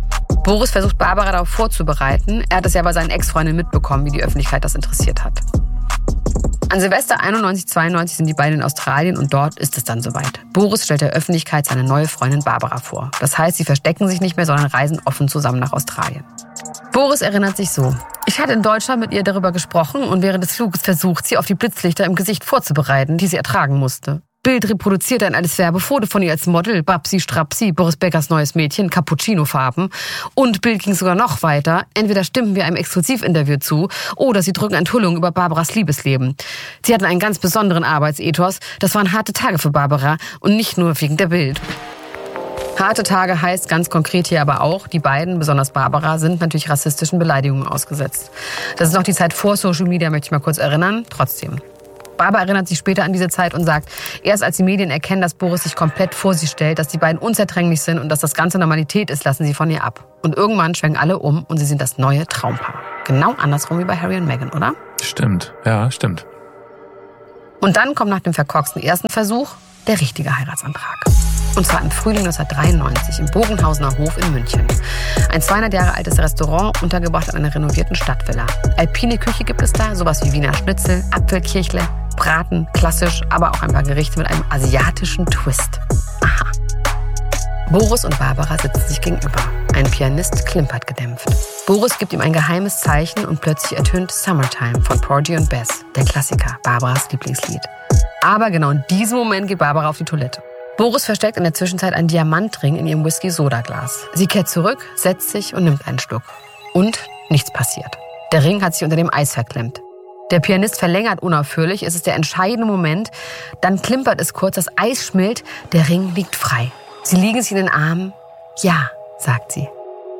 Boris versucht Barbara darauf vorzubereiten. Er hat es ja bei seinen Ex-Freundinnen mitbekommen, wie die Öffentlichkeit das interessiert hat. An Silvester einundneunzig zweiundneunzig sind die beiden in Australien und dort ist es dann soweit. Boris stellt der Öffentlichkeit seine neue Freundin Barbara vor. Das heißt, sie verstecken sich nicht mehr, sondern reisen offen zusammen nach Australien. Boris erinnert sich so: Ich hatte in Deutschland mit ihr darüber gesprochen und während des Fluges versucht, sie auf die Blitzlichter im Gesicht vorzubereiten, die sie ertragen musste. Bild reproduziert ein altes Werbefoto von ihr als Model, Babsi Strapsi, Boris Beckers neues Mädchen, Cappuccino-Farben. Und Bild ging sogar noch weiter. Entweder stimmen wir einem Exklusivinterview zu oder sie drücken Enthüllungen über Barbaras Liebesleben. Sie hatten einen ganz besonderen Arbeitsethos. Das waren harte Tage für Barbara und nicht nur wegen der Bild. Harte Tage heißt ganz konkret hier aber auch, die beiden, besonders Barbara, sind natürlich rassistischen Beleidigungen ausgesetzt. Das ist noch die Zeit vor Social Media, möchte ich mal kurz erinnern. Trotzdem. Barbara erinnert sich später an diese Zeit und sagt, erst als die Medien erkennen, dass Boris sich komplett vor sie stellt, dass die beiden unzertrennlich sind und dass das Ganze Normalität ist, lassen sie von ihr ab. Und irgendwann schwenken alle um und sie sind das neue Traumpaar. Genau andersrum wie bei Harry und Meghan, oder? Stimmt, ja, stimmt. Und dann kommt nach dem verkorksten ersten Versuch der richtige Heiratsantrag. Und zwar im Frühling neunzehnhundertdreiundneunzig im Bogenhausener Hof in München. Ein zweihundert Jahre altes Restaurant, untergebracht in einer renovierten Stadtvilla. Alpine Küche gibt es da, sowas wie Wiener Schnitzel, Apfelkirchle, Braten, klassisch, aber auch ein paar Gerichte mit einem asiatischen Twist. Aha. Boris und Barbara sitzen sich gegenüber. Ein Pianist klimpert gedämpft. Boris gibt ihm ein geheimes Zeichen und plötzlich ertönt Summertime von Porgy und Bess, der Klassiker, Barbaras Lieblingslied. Aber genau in diesem Moment geht Barbara auf die Toilette. Boris versteckt in der Zwischenzeit einen Diamantring in ihrem Whisky-Soda-Glas. Sie kehrt zurück, setzt sich und nimmt einen Schluck. Und nichts passiert. Der Ring hat sich unter dem Eis verklemmt. Der Pianist verlängert unaufhörlich, es ist der entscheidende Moment. Dann klimpert es kurz, das Eis schmilzt, der Ring liegt frei. Sie liegen sich in den Armen. Ja, sagt sie.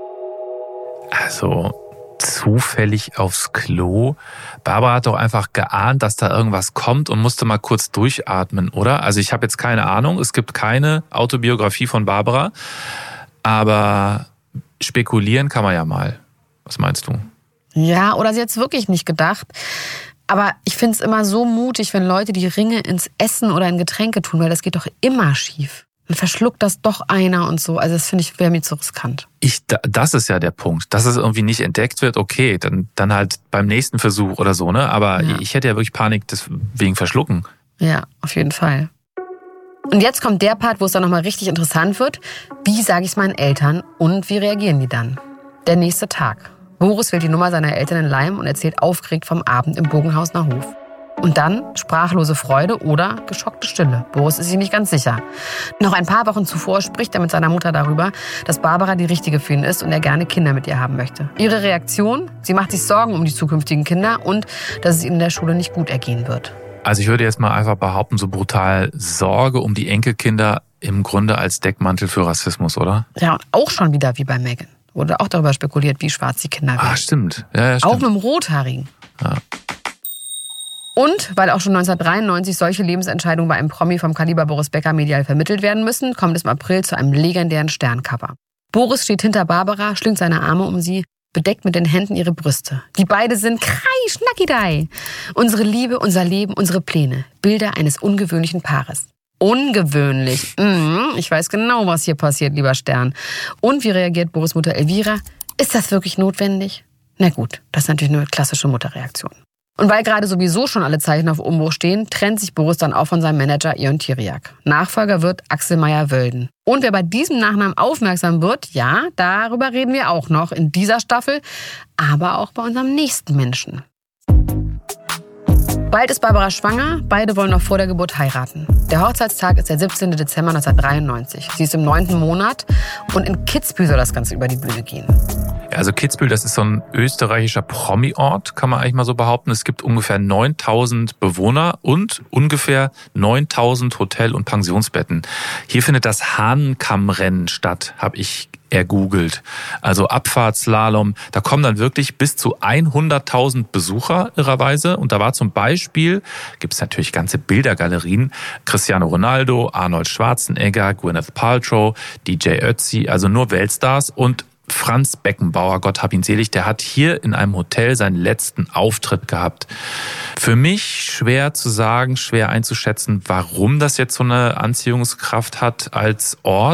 Also zufällig aufs Klo. Barbara hat doch einfach geahnt, dass da irgendwas kommt und musste mal kurz durchatmen, oder? Also ich habe jetzt keine Ahnung, es gibt keine Autobiografie von Barbara, aber spekulieren kann man ja mal. Was meinst du? Ja, oder sie hat es wirklich nicht gedacht. Aber ich finde es immer so mutig, wenn Leute die Ringe ins Essen oder in Getränke tun, weil das geht doch immer schief. Dann verschluckt das doch einer und so. Also das finde ich, wäre mir zu riskant. Ich, das ist ja der Punkt. Dass es irgendwie nicht entdeckt wird, okay, dann, dann halt beim nächsten Versuch oder so, ne? Aber ja. Ich hätte ja wirklich Panik wegen Verschlucken. Ja, auf jeden Fall. Und jetzt kommt der Part, wo es dann nochmal richtig interessant wird. Wie sage ich es meinen Eltern und wie reagieren die dann? Der nächste Tag. Boris wählt die Nummer seiner Eltern in Leim und erzählt aufgeregt vom Abend im Bogenhausener Hof. Und dann sprachlose Freude oder geschockte Stille. Boris ist sich nicht ganz sicher. Noch ein paar Wochen zuvor spricht er mit seiner Mutter darüber, dass Barbara die Richtige für ihn ist und er gerne Kinder mit ihr haben möchte. Ihre Reaktion? Sie macht sich Sorgen um die zukünftigen Kinder und dass es ihnen in der Schule nicht gut ergehen wird. Also ich würde jetzt mal einfach behaupten, so brutal Sorge um die Enkelkinder im Grunde als Deckmantel für Rassismus, oder? Ja, und auch schon wieder wie bei Meghan. Wurde auch darüber spekuliert, wie schwarz die Kinder werden. Ah, stimmt. Ja, ja, stimmt. Auch mit dem Rothaarigen. Ja. Und weil auch schon neunzehnhundertdreiundneunzig solche Lebensentscheidungen bei einem Promi vom Kaliber Boris Becker medial vermittelt werden müssen, kommt es im April zu einem legendären Sterncover. Boris steht hinter Barbara, schlingt seine Arme um sie, bedeckt mit den Händen ihre Brüste. Die beide sind krei, schnackidei. Unsere Liebe, unser Leben, unsere Pläne. Bilder eines ungewöhnlichen Paares. Ungewöhnlich. Mm, ich weiß genau, was hier passiert, lieber Stern. Und wie reagiert Boris' Mutter Elvira? Ist das wirklich notwendig? Na gut, das ist natürlich eine klassische Mutterreaktion. Und weil gerade sowieso schon alle Zeichen auf Umbruch stehen, trennt sich Boris dann auch von seinem Manager Ion Tiriac. Nachfolger wird Axel Meyer-Wölden. Und wer bei diesem Nachnamen aufmerksam wird, ja, darüber reden wir auch noch in dieser Staffel, aber auch bei unserem nächsten Menschen. Bald ist Barbara schwanger, beide wollen noch vor der Geburt heiraten. Der Hochzeitstag ist der siebzehnten Dezember neunzehnhundertdreiundneunzig. Sie ist im neunten Monat und in Kitzbühel soll das Ganze über die Bühne gehen. Ja, also Kitzbühel, das ist so ein österreichischer Promi-Ort, kann man eigentlich mal so behaupten. Es gibt ungefähr neuntausend Bewohner und ungefähr neuntausend Hotel- und Pensionsbetten. Hier findet das Hahnenkammrennen statt, habe ich ergoogelt. Also Abfahrtsslalom, da kommen dann wirklich bis zu hunderttausend Besucher irrerweise. Und da war zum Beispiel, gibt es natürlich ganze Bildergalerien, Cristiano Ronaldo, Arnold Schwarzenegger, Gwyneth Paltrow, D J Ötzi, also nur Weltstars. Und Franz Beckenbauer, Gott hab ihn selig, der hat hier in einem Hotel seinen letzten Auftritt gehabt. Für mich schwer zu sagen, schwer einzuschätzen, warum das jetzt so eine Anziehungskraft hat als Ort.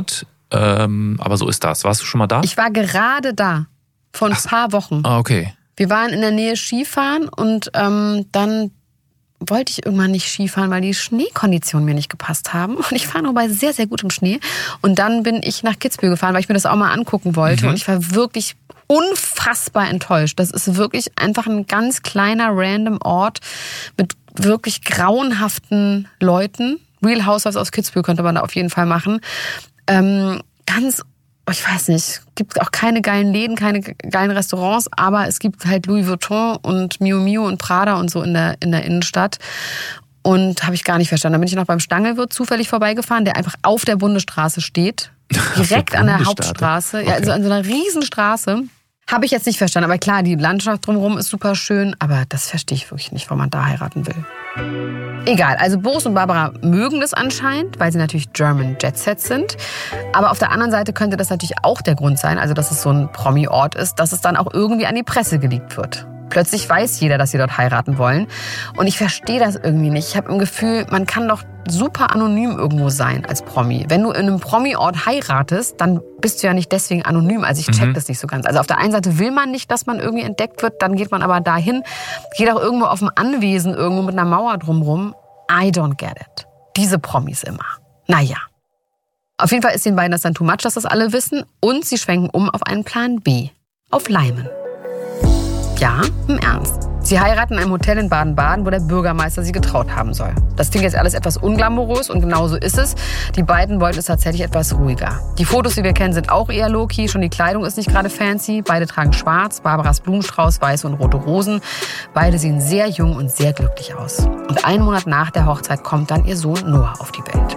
Ähm, aber so ist das. Warst du schon mal da? Ich war gerade da. Vor ein Ach, paar Wochen. Ah, okay. Wir waren in der Nähe Skifahren und ähm, dann wollte ich irgendwann nicht Skifahren, weil die Schneekonditionen mir nicht gepasst haben. Und ich fahre nur bei sehr, sehr gutem Schnee. Und dann bin ich nach Kitzbühel gefahren, weil ich mir das auch mal angucken wollte. Mhm. Und ich war wirklich unfassbar enttäuscht. Das ist wirklich einfach ein ganz kleiner, random Ort mit wirklich grauenhaften Leuten. Real Housewives aus Kitzbühel könnte man da auf jeden Fall machen. Ähm, ganz Ich weiß nicht, es gibt auch keine geilen Läden, keine geilen Restaurants, aber es gibt halt Louis Vuitton und Miu Miu und Prada und so in der, in der Innenstadt. Und habe ich gar nicht verstanden. Dann bin ich noch beim Stangelwirt zufällig vorbeigefahren, der einfach auf der Bundesstraße steht. Direkt der an der Hauptstraße. Okay. Ja, also an so einer Riesenstraße. Habe ich jetzt nicht verstanden. Aber klar, die Landschaft drumherum ist super schön. Aber das verstehe ich wirklich nicht, warum man da heiraten will. Egal, also Boris und Barbara mögen das anscheinend, weil sie natürlich German Jet Set sind. Aber auf der anderen Seite könnte das natürlich auch der Grund sein, also dass es so ein Promi-Ort ist, dass es dann auch irgendwie an die Presse geleakt wird. Plötzlich weiß jeder, dass sie dort heiraten wollen. Und ich verstehe das irgendwie nicht. Ich habe im Gefühl, man kann doch super anonym irgendwo sein als Promi. Wenn du in einem Promi-Ort heiratest, dann bist du ja nicht deswegen anonym. Also ich check mhm. das nicht so ganz. Also auf der einen Seite will man nicht, dass man irgendwie entdeckt wird, dann geht man aber dahin, geht auch irgendwo auf dem Anwesen, irgendwo mit einer Mauer drumrum. I don't get it. Diese Promis immer. Naja. Auf jeden Fall ist den beiden das dann too much, dass das alle wissen. Und sie schwenken um auf einen Plan B. Auf Leimen. Ja, im Ernst. Sie heiraten in einem Hotel in Baden-Baden, wo der Bürgermeister sie getraut haben soll. Das klingt jetzt alles etwas unglamourös und genau so ist es. Die beiden wollten es tatsächlich etwas ruhiger. Die Fotos, die wir kennen, sind auch eher low-key. Schon die Kleidung ist nicht gerade fancy. Beide tragen schwarz, Barbaras Blumenstrauß, weiße und rote Rosen. Beide sehen sehr jung und sehr glücklich aus. Und einen Monat nach der Hochzeit kommt dann ihr Sohn Noah auf die Welt.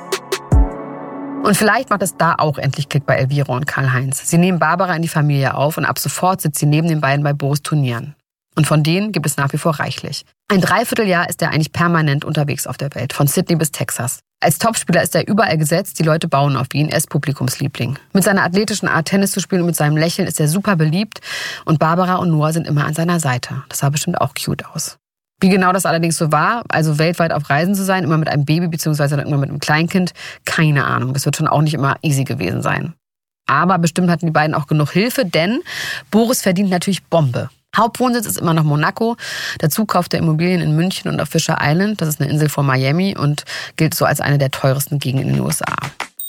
Und vielleicht macht es da auch endlich Klick bei Elvira und Karl-Heinz. Sie nehmen Barbara in die Familie auf und ab sofort sitzt sie neben den beiden bei Boris Turnieren. Und von denen gibt es nach wie vor reichlich. Ein Dreivierteljahr ist er eigentlich permanent unterwegs auf der Welt, von Sydney bis Texas. Als Topspieler ist er überall gesetzt, die Leute bauen auf ihn, er ist Publikumsliebling. Mit seiner athletischen Art, Tennis zu spielen und mit seinem Lächeln ist er super beliebt. Und Barbara und Noah sind immer an seiner Seite. Das sah bestimmt auch cute aus. Wie genau das allerdings so war, also weltweit auf Reisen zu sein, immer mit einem Baby bzw. immer mit einem Kleinkind, keine Ahnung. Das wird schon auch nicht immer easy gewesen sein. Aber bestimmt hatten die beiden auch genug Hilfe, denn Boris verdient natürlich Bombe. Hauptwohnsitz ist immer noch Monaco. Dazu kauft er Immobilien in München und auf Fisher Island. Das ist eine Insel vor Miami und gilt so als eine der teuersten Gegenden in den U S A.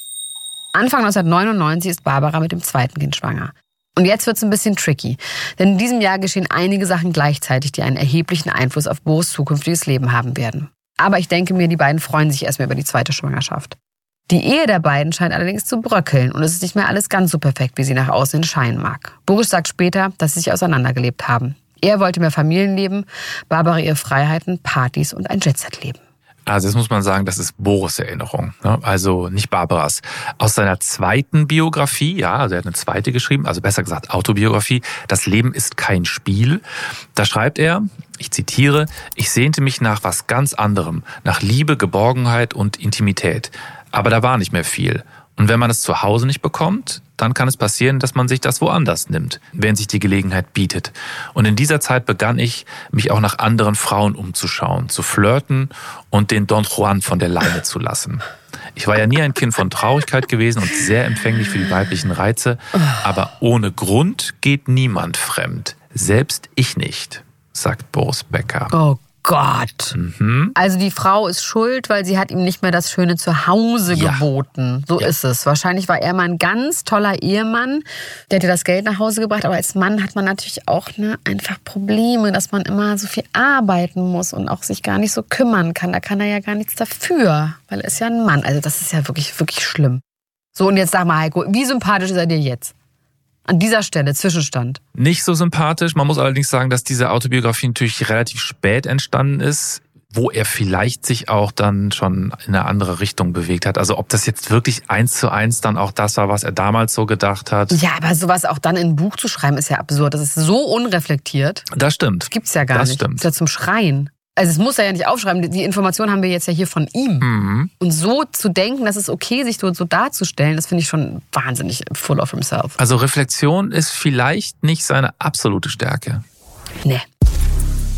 Anfang neunzehnhundertneunundneunzig ist Barbara mit dem zweiten Kind schwanger. Und jetzt wird's ein bisschen tricky. Denn in diesem Jahr geschehen einige Sachen gleichzeitig, die einen erheblichen Einfluss auf Boris' zukünftiges Leben haben werden. Aber ich denke mir, die beiden freuen sich erstmal über die zweite Schwangerschaft. Die Ehe der beiden scheint allerdings zu bröckeln und es ist nicht mehr alles ganz so perfekt, wie sie nach außen scheinen mag. Boris sagt später, dass sie sich auseinandergelebt haben. Er wollte mehr Familienleben, Barbara ihre Freiheiten, Partys und ein Jetset-Leben. Also jetzt muss man sagen, das ist Boris' Erinnerung, ne? Also nicht Barbaras. Aus seiner zweiten Biografie, ja, also er hat eine zweite geschrieben, also besser gesagt Autobiografie, Das Leben ist kein Spiel. Da schreibt er, ich zitiere, ich sehnte mich nach was ganz anderem, nach Liebe, Geborgenheit und Intimität. Aber da war nicht mehr viel. Und wenn man es zu Hause nicht bekommt, dann kann es passieren, dass man sich das woanders nimmt, wenn sich die Gelegenheit bietet. Und in dieser Zeit begann ich, mich auch nach anderen Frauen umzuschauen, zu flirten und den Don Juan von der Leine zu lassen. Ich war ja nie ein Kind von Traurigkeit gewesen und sehr empfänglich für die weiblichen Reize, aber ohne Grund geht niemand fremd, selbst ich nicht, sagt Boris Becker. Oh Gott. Mhm. Also die Frau ist schuld, weil sie hat ihm nicht mehr das schöne Zuhause ja. geboten. So ja. ist es. Wahrscheinlich war er mal ein ganz toller Ehemann, der hat ihr das Geld nach Hause gebracht. Aber als Mann hat man natürlich auch ne, einfach Probleme, dass man immer so viel arbeiten muss und auch sich gar nicht so kümmern kann. Da kann er ja gar nichts dafür, weil er ist ja ein Mann. Also das ist ja wirklich, wirklich schlimm. So, und jetzt sag mal, Heiko, wie sympathisch ist er dir jetzt? An dieser Stelle, Zwischenstand. Nicht so sympathisch. Man muss allerdings sagen, dass diese Autobiografie natürlich relativ spät entstanden ist, wo er vielleicht sich auch dann schon in eine andere Richtung bewegt hat. Also ob das jetzt wirklich eins zu eins dann auch das war, was er damals so gedacht hat. Ja, aber sowas auch dann in ein Buch zu schreiben, ist ja absurd. Das ist so unreflektiert. Das stimmt. Das gibt's ja gar das nicht. Stimmt. Das ist ja zum Schreien. Also es muss er ja nicht aufschreiben. Die Information haben wir jetzt ja hier von ihm. Mhm. Und so zu denken, dass es okay, sich so, so darzustellen, das finde ich schon wahnsinnig full of himself. Also Reflexion ist vielleicht nicht seine absolute Stärke. Nee.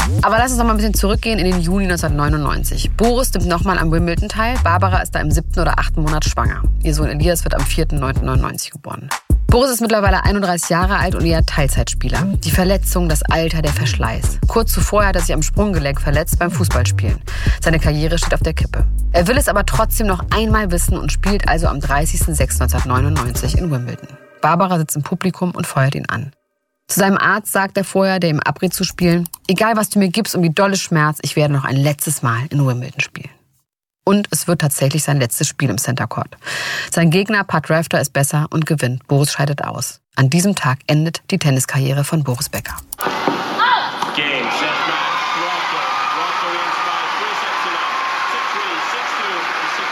Aber lass uns noch mal ein bisschen zurückgehen in den Juni neunzehnhundertneunundneunzig. Boris nimmt nochmal am Wimbledon teil. Barbara ist da im siebten oder achten Monat schwanger. Ihr Sohn Elias wird am vierten neunten neunundneunzig geboren. Boris ist mittlerweile einunddreißig Jahre alt und eher Teilzeitspieler. Die Verletzung, das Alter, der Verschleiß. Kurz zuvor hat er sich am Sprunggelenk verletzt beim Fußballspielen. Seine Karriere steht auf der Kippe. Er will es aber trotzdem noch einmal wissen und spielt also am dreißigsten sechsten neunzehnhundertneunundneunzig in Wimbledon. Barbara sitzt im Publikum und feuert ihn an. Zu seinem Arzt sagt er vorher, der ihm abrät zu spielen, egal was du mir gibst und wie dolle Schmerz, ich werde noch ein letztes Mal in Wimbledon spielen. Und es wird tatsächlich sein letztes Spiel im Center Court. Sein Gegner, Pat Rafter, ist besser und gewinnt. Boris scheidet aus. An diesem Tag endet die Tenniskarriere von Boris Becker. Game, set, match, Rafter. Rafter wins by three sets to none. six three, six two, six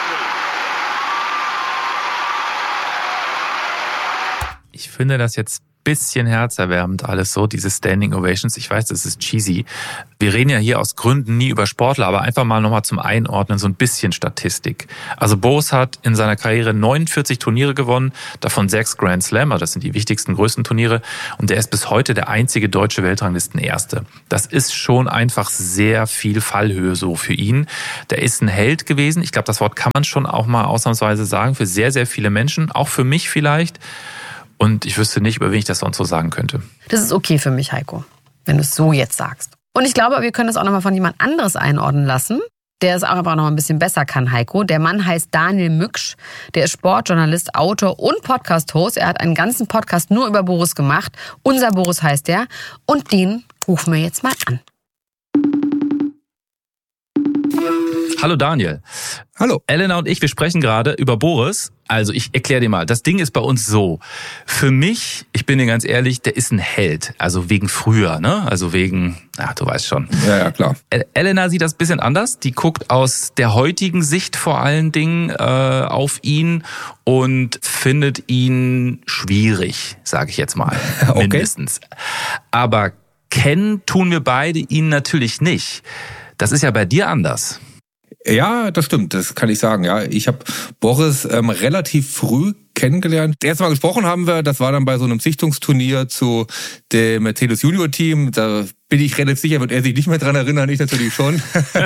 three. Ich finde das jetzt bisschen herzerwärmend alles so, diese Standing Ovations. Ich weiß, das ist cheesy. Wir reden ja hier aus Gründen nie über Sportler, aber einfach mal nochmal zum Einordnen so ein bisschen Statistik. Also Boris hat in seiner Karriere neunundvierzig Turniere gewonnen, davon sechs Grand Slam, das sind die wichtigsten, größten Turniere, und er ist bis heute der einzige deutsche Weltranglistenerste. Das ist schon einfach sehr viel Fallhöhe so für ihn. Der ist ein Held gewesen. Ich glaube, das Wort kann man schon auch mal ausnahmsweise sagen, für sehr, sehr viele Menschen, auch für mich vielleicht. Und ich wüsste nicht, über wen ich das sonst so sagen könnte. Das ist okay für mich, Heiko, wenn du es so jetzt sagst. Und ich glaube, wir können das auch nochmal von jemand anderes einordnen lassen, der es auch einfach noch ein bisschen besser kann, Heiko. Der Mann heißt Daniel Müksch, der ist Sportjournalist, Autor und Podcast-Host. Er hat einen ganzen Podcast nur über Boris gemacht. Unser Boris heißt der. Und den rufen wir jetzt mal an. Hallo Daniel. Hallo. Elena und ich, wir sprechen gerade über Boris. Also ich erkläre dir mal, das Ding ist bei uns so. Für mich, ich bin dir ganz ehrlich, der ist ein Held. Also wegen früher, ne? Also wegen, ach, du weißt schon. Ja, ja, klar. Elena sieht das ein bisschen anders. Die guckt aus der heutigen Sicht vor allen Dingen äh, auf ihn und findet ihn schwierig, sage ich jetzt mal. Okay. Mindestens. Aber kennen tun wir beide ihn natürlich nicht. Das ist ja bei dir anders. Ja, das stimmt, das kann ich sagen. Ja, ich habe Boris ähm, relativ früh kennengelernt. Das erste Mal gesprochen haben wir, das war dann bei so einem Sichtungsturnier zu dem Mercedes Junior Team. Da bin ich relativ sicher, wird er sich nicht mehr dran erinnern, ich natürlich schon.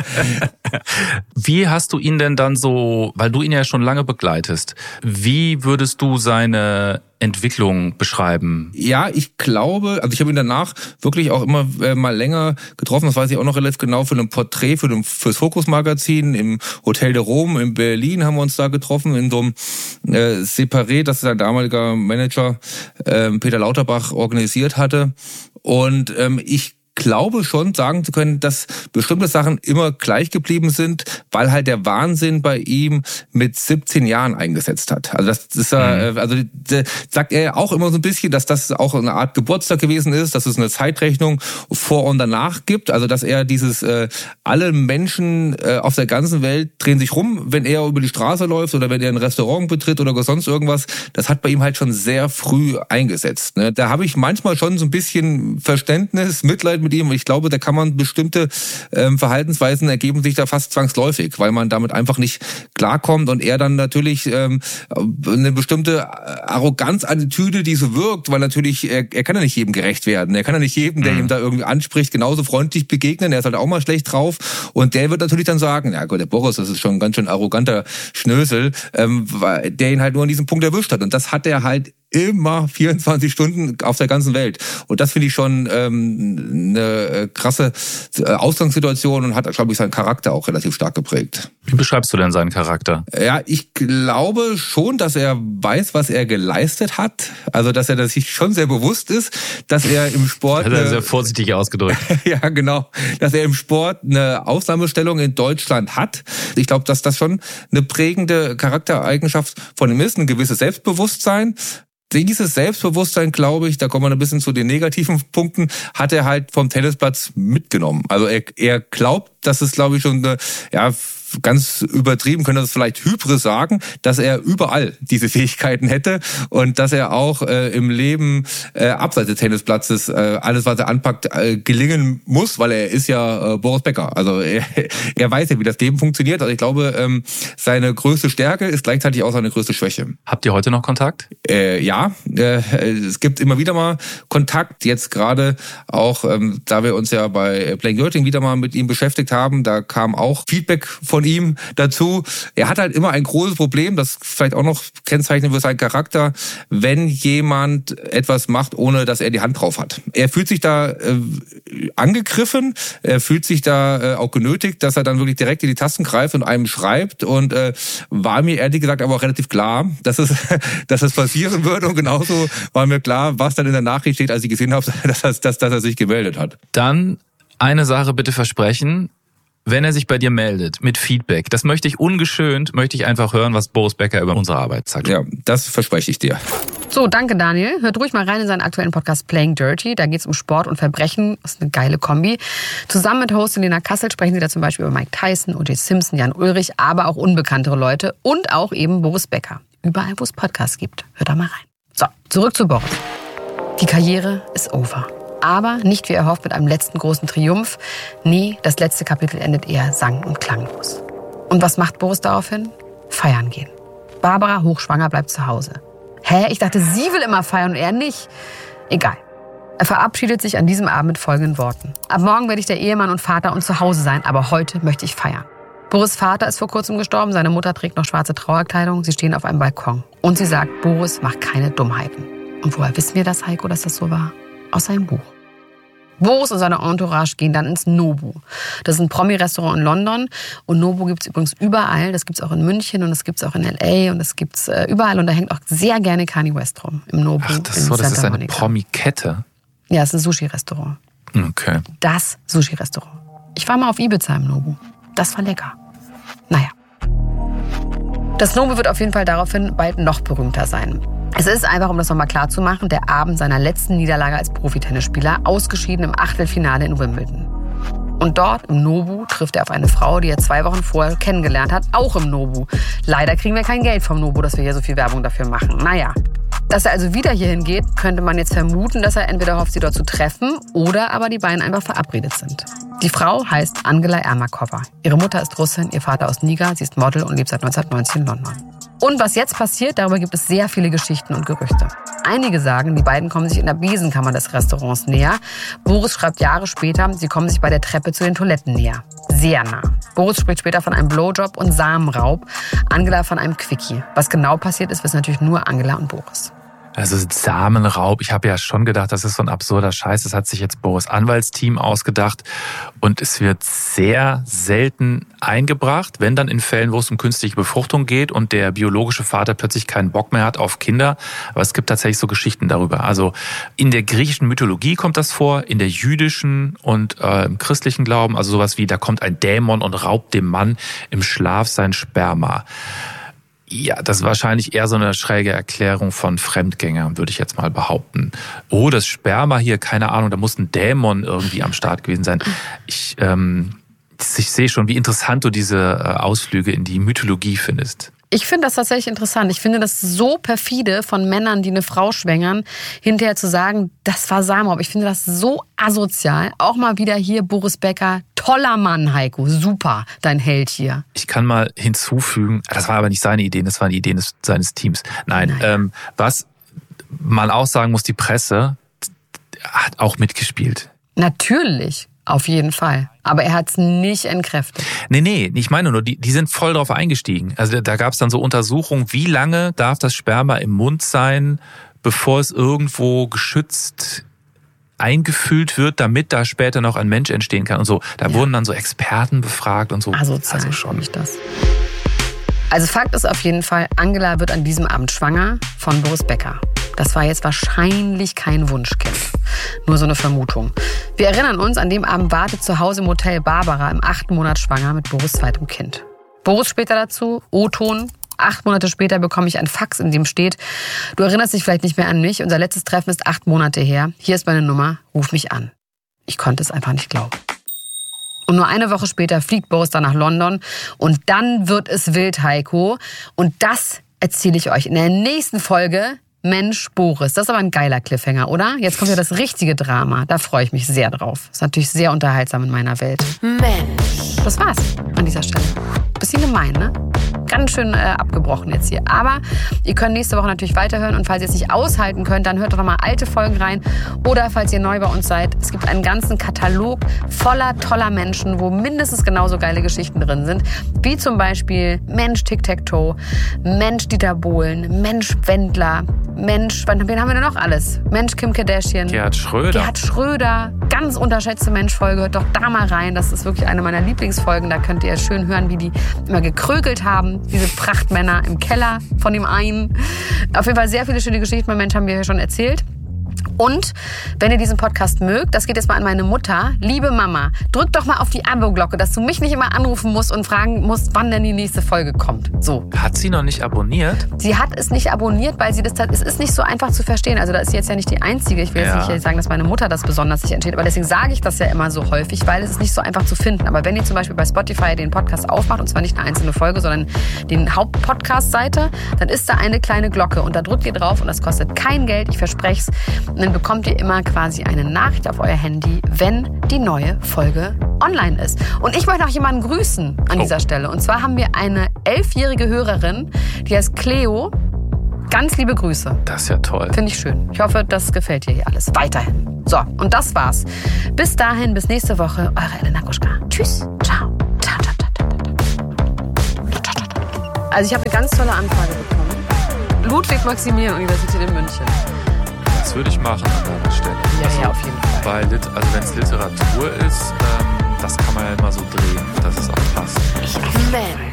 Wie hast du ihn denn dann so, weil du ihn ja schon lange begleitest, wie würdest du seine Entwicklung beschreiben? Ja, ich glaube, also ich habe ihn danach wirklich auch immer äh, mal länger getroffen, das weiß ich auch noch relativ genau, für ein Porträt für den, fürs Fokus-Magazin im Hotel de Rome in Berlin haben wir uns da getroffen, in so einem äh, Separé, das sein damaliger Manager äh, Peter Lauterbach organisiert hatte. Und ähm, ich glaube schon sagen zu können, dass bestimmte Sachen immer gleich geblieben sind, weil halt der Wahnsinn bei ihm mit siebzehn Jahren eingesetzt hat. Also das ist ja, mhm. also sagt er auch immer so ein bisschen, dass das auch eine Art Geburtstag gewesen ist, dass es eine Zeitrechnung vor und danach gibt. Also dass er dieses, äh, alle Menschen äh, auf der ganzen Welt drehen sich rum, wenn er über die Straße läuft oder wenn er ein Restaurant betritt oder sonst irgendwas. Das hat bei ihm halt schon sehr früh eingesetzt. Ne? Da habe ich manchmal schon so ein bisschen Verständnis, Mitleid mit ihm. Ich glaube, da kann man bestimmte ähm, Verhaltensweisen ergeben sich da fast zwangsläufig, weil man damit einfach nicht klarkommt und er dann natürlich ähm, eine bestimmte Arroganz-Attitüde, die so wirkt, weil natürlich, er, er kann ja nicht jedem gerecht werden. Er kann ja nicht jedem, der mhm. ihm da irgendwie anspricht, genauso freundlich begegnen. Er ist halt auch mal schlecht drauf und der wird natürlich dann sagen, ja Gott, der Boris, das ist schon ein ganz schön arroganter Schnösel, ähm, der ihn halt nur an diesem Punkt erwischt hat. Und das hat er halt immer vierundzwanzig Stunden auf der ganzen Welt. Und das finde ich schon ähm, eine krasse Ausgangssituation und hat, glaube ich, seinen Charakter auch relativ stark geprägt. Wie beschreibst du denn seinen Charakter? Ja, ich glaube schon, dass er weiß, was er geleistet hat. Also, dass er das sich schon sehr bewusst ist, dass er im Sport... Das hat er sehr vorsichtig ausgedrückt. Ja, genau. Dass er im Sport eine Ausnahmestellung in Deutschland hat. Ich glaube, dass das schon eine prägende Charaktereigenschaft von ihm ist, ein gewisses Selbstbewusstsein. Dieses Selbstbewusstsein, glaube ich, da kommen wir ein bisschen zu den negativen Punkten, hat er halt vom Tennisplatz mitgenommen. Also er, er glaubt, dass es, glaube ich, schon eine, ja, ganz übertrieben könnte das vielleicht Hybris sagen, dass er überall diese Fähigkeiten hätte und dass er auch äh, im Leben äh, abseits des Tennisplatzes äh, alles, was er anpackt, äh, gelingen muss, weil er ist ja äh, Boris Becker. Also er, er weiß ja, wie das Leben funktioniert. Also ich glaube, ähm, seine größte Stärke ist gleichzeitig auch seine größte Schwäche. Habt ihr heute noch Kontakt? Äh, ja, äh, es gibt immer wieder mal Kontakt. Jetzt gerade auch, ähm, da wir uns ja bei Playing Dirty wieder mal mit ihm beschäftigt haben, da kam auch Feedback von ihm dazu. Er hat halt immer ein großes Problem, das vielleicht auch noch kennzeichnen für seinen Charakter, wenn jemand etwas macht, ohne dass er die Hand drauf hat. Er fühlt sich da äh, angegriffen, er fühlt sich da äh, auch genötigt, dass er dann wirklich direkt in die Tasten greift und einem schreibt und äh, war mir ehrlich gesagt aber auch relativ klar, dass es, dass es passieren würde und genauso war mir klar, was dann in der Nachricht steht, als ich gesehen habe, dass, dass, dass, dass er sich gemeldet hat. Dann eine Sache bitte versprechen. Wenn er sich bei dir meldet mit Feedback, das möchte ich ungeschönt, möchte ich einfach hören, was Boris Becker über unsere Arbeit sagt. Ja, das verspreche ich dir. So, danke Daniel. Hört ruhig mal rein in seinen aktuellen Podcast Playing Dirty. Da geht es um Sport und Verbrechen. Das ist eine geile Kombi. Zusammen mit Hostin Lena Kassel sprechen sie da zum Beispiel über Mike Tyson, O J Simpson, Jan Ulrich, aber auch unbekanntere Leute und auch eben Boris Becker. Überall, wo es Podcasts gibt. Hört da mal rein. So, zurück zu Boris. Die Karriere ist over. Aber nicht wie erhofft mit einem letzten großen Triumph. Nee, das letzte Kapitel endet eher sang- und klanglos. Und was macht Boris daraufhin? Feiern gehen. Barbara, hochschwanger, bleibt zu Hause. Hä? Ich dachte, sie will immer feiern und er nicht. Egal. Er verabschiedet sich an diesem Abend mit folgenden Worten. Ab morgen werde ich der Ehemann und Vater und zu Hause sein, aber heute möchte ich feiern. Boris' Vater ist vor kurzem gestorben, seine Mutter trägt noch schwarze Trauerkleidung, sie stehen auf einem Balkon. Und sie sagt, Boris, mach keine Dummheiten. Und woher wissen wir das, Heiko, dass das so war? Aus seinem Buch. Boris und seine Entourage gehen dann ins Nobu. Das ist ein Promi-Restaurant in London. Und Nobu gibt es übrigens überall. Das gibt es auch in München und das gibt es auch in L A und das gibt es äh, überall. Und da hängt auch sehr gerne Kanye West rum im Nobu. Ach, das, in so, das ist eine Monica. Promi-Kette? Ja, es ist ein Sushi-Restaurant. Okay. Das Sushi-Restaurant. Ich war mal auf Ibiza im Nobu. Das war lecker. Naja. Das Nobu wird auf jeden Fall daraufhin bald noch berühmter sein. Es ist einfach, um das nochmal klar zu machen, der Abend seiner letzten Niederlage als Profitennisspieler, ausgeschieden im Achtelfinale in Wimbledon. Und dort im Nobu trifft er auf eine Frau, die er zwei Wochen vorher kennengelernt hat, auch im Nobu. Leider kriegen wir kein Geld vom Nobu, dass wir hier so viel Werbung dafür machen. Naja. Dass er also wieder hierhin geht, könnte man jetzt vermuten, dass er entweder hofft, sie dort zu treffen oder aber die beiden einfach verabredet sind. Die Frau heißt Angela Ermakova. Ihre Mutter ist Russin, ihr Vater aus Niger, sie ist Model und lebt seit neunzehnhundertneunzig in London. Und was jetzt passiert, darüber gibt es sehr viele Geschichten und Gerüchte. Einige sagen, die beiden kommen sich in der Besenkammer des Restaurants näher. Boris schreibt Jahre später, sie kommen sich bei der Treppe zu den Toiletten näher. Sehr nah. Boris spricht später von einem Blowjob und Samenraub, Angela von einem Quickie. Was genau passiert ist, wissen natürlich nur Angela und Boris. Also Samenraub, ich habe ja schon gedacht, das ist so ein absurder Scheiß. Das hat sich jetzt Boris' Anwaltsteam ausgedacht und es wird sehr selten eingebracht, wenn dann in Fällen, wo es um künstliche Befruchtung geht und der biologische Vater plötzlich keinen Bock mehr hat auf Kinder. Aber es gibt tatsächlich so Geschichten darüber. Also in der griechischen Mythologie kommt das vor, in der jüdischen und äh, im christlichen Glauben, also sowas wie, da kommt ein Dämon und raubt dem Mann im Schlaf sein Sperma. Ja, das ist wahrscheinlich eher so eine schräge Erklärung von Fremdgängern, würde ich jetzt mal behaupten. Oh, das Sperma hier, keine Ahnung, da muss ein Dämon irgendwie am Start gewesen sein. Ich, ähm, ich sehe schon, wie interessant du diese Ausflüge in die Mythologie findest. Ich finde das tatsächlich interessant. Ich finde das so perfide von Männern, die eine Frau schwängern, hinterher zu sagen, das war Samenraub. Ich finde das so asozial. Auch mal wieder hier Boris Becker. Toller Mann, Heiko. Super, dein Held hier. Ich kann mal hinzufügen, das war aber nicht seine Idee, das waren die Ideen des, seines Teams. Nein, Nein. Ähm, was man auch sagen muss, die Presse hat auch mitgespielt. Natürlich. Auf jeden Fall. Aber er hat es nicht entkräftet. Nee, nee, ich meine nur, die, die sind voll drauf eingestiegen. Also da gab es dann so Untersuchungen, wie lange darf das Sperma im Mund sein, bevor es irgendwo geschützt eingefüllt wird, damit da später noch ein Mensch entstehen kann und so. Da ja. wurden dann so Experten befragt und so. Asozial, also schon nicht das. Also Fakt ist auf jeden Fall, Angela wird an diesem Abend schwanger von Boris Becker. Das war jetzt wahrscheinlich kein Wunschkind. Nur so eine Vermutung. Wir erinnern uns, an dem Abend wartet zu Hause im Hotel Barbara im achten Monat schwanger mit Boris' zweitem Kind. Boris später dazu, O-Ton. Acht Monate später bekomme ich ein Fax, in dem steht, du erinnerst dich vielleicht nicht mehr an mich, unser letztes Treffen ist acht Monate her. Hier ist meine Nummer, ruf mich an. Ich konnte es einfach nicht glauben. Und nur eine Woche später fliegt Boris dann nach London und dann wird es wild, Heiko. Und das erzähle ich euch in der nächsten Folge. Mensch, Boris. Das ist aber ein geiler Cliffhanger, oder? Jetzt kommt ja das richtige Drama. Da freue ich mich sehr drauf. Ist natürlich sehr unterhaltsam in meiner Welt. Mensch. Das war's an dieser Stelle. Bisschen gemein, ne? Ganz schön äh, abgebrochen jetzt hier. Aber ihr könnt nächste Woche natürlich weiterhören. Und falls ihr es nicht aushalten könnt, dann hört doch noch mal alte Folgen rein. Oder falls ihr neu bei uns seid, es gibt einen ganzen Katalog voller toller Menschen, wo mindestens genauso geile Geschichten drin sind. Wie zum Beispiel Mensch Tic-Tac-Toe, Mensch Dieter Bohlen, Mensch Wendler, Mensch, wen haben wir denn noch alles? Mensch Kim Kardashian. Gerhard Schröder. Gerhard Schröder. Ganz unterschätzte Mensch-Folge. Hört doch da mal rein. Das ist wirklich eine meiner Lieblingsfolgen. Da könnt ihr schön hören, wie die immer gekrökelt haben. Diese Prachtmänner im Keller von dem einen. Auf jeden Fall sehr viele schöne Geschichten bei Mensch haben wir hier schon erzählt. Und wenn ihr diesen Podcast mögt, das geht jetzt mal an meine Mutter, liebe Mama, drück doch mal auf die Abo-Glocke, dass du mich nicht immer anrufen musst und fragen musst, wann denn die nächste Folge kommt. So. Hat sie noch nicht abonniert? Sie hat es nicht abonniert, weil sie das, es ist nicht so einfach zu verstehen. Also da ist sie jetzt ja nicht die Einzige. Ich will ja. jetzt nicht sagen, dass meine Mutter das besonders sich entscheidet, aber deswegen sage ich das ja immer so häufig, weil es ist nicht so einfach zu finden. Aber wenn ihr zum Beispiel bei Spotify den Podcast aufmacht, und zwar nicht eine einzelne Folge, sondern den Hauptpodcast-Seite, dann ist da eine kleine Glocke und da drückt ihr drauf und das kostet kein Geld, ich verspreche es. Und dann bekommt ihr immer quasi eine Nachricht auf euer Handy, wenn die neue Folge online ist. Und ich möchte auch jemanden grüßen an dieser oh. Stelle. Und zwar haben wir eine elfjährige Hörerin, die heißt Cleo. Ganz liebe Grüße. Das ist ja toll. Finde ich schön. Ich hoffe, das gefällt dir hier alles. Weiterhin. So, und das war's. Bis dahin, bis nächste Woche. Eure Elena Gruschka. Tschüss. Ciao. Ciao, ciao, ciao, ciao. Also ich habe eine ganz tolle Anfrage bekommen. Ludwig-Maximilian-Universität in München. Das würde ich machen an deiner Stelle. Ja, also, ja, auf jeden Fall. Weil, also wenn es Literatur ist, ähm, das kann man ja immer so drehen, dass es auch passt. Ich Mensch.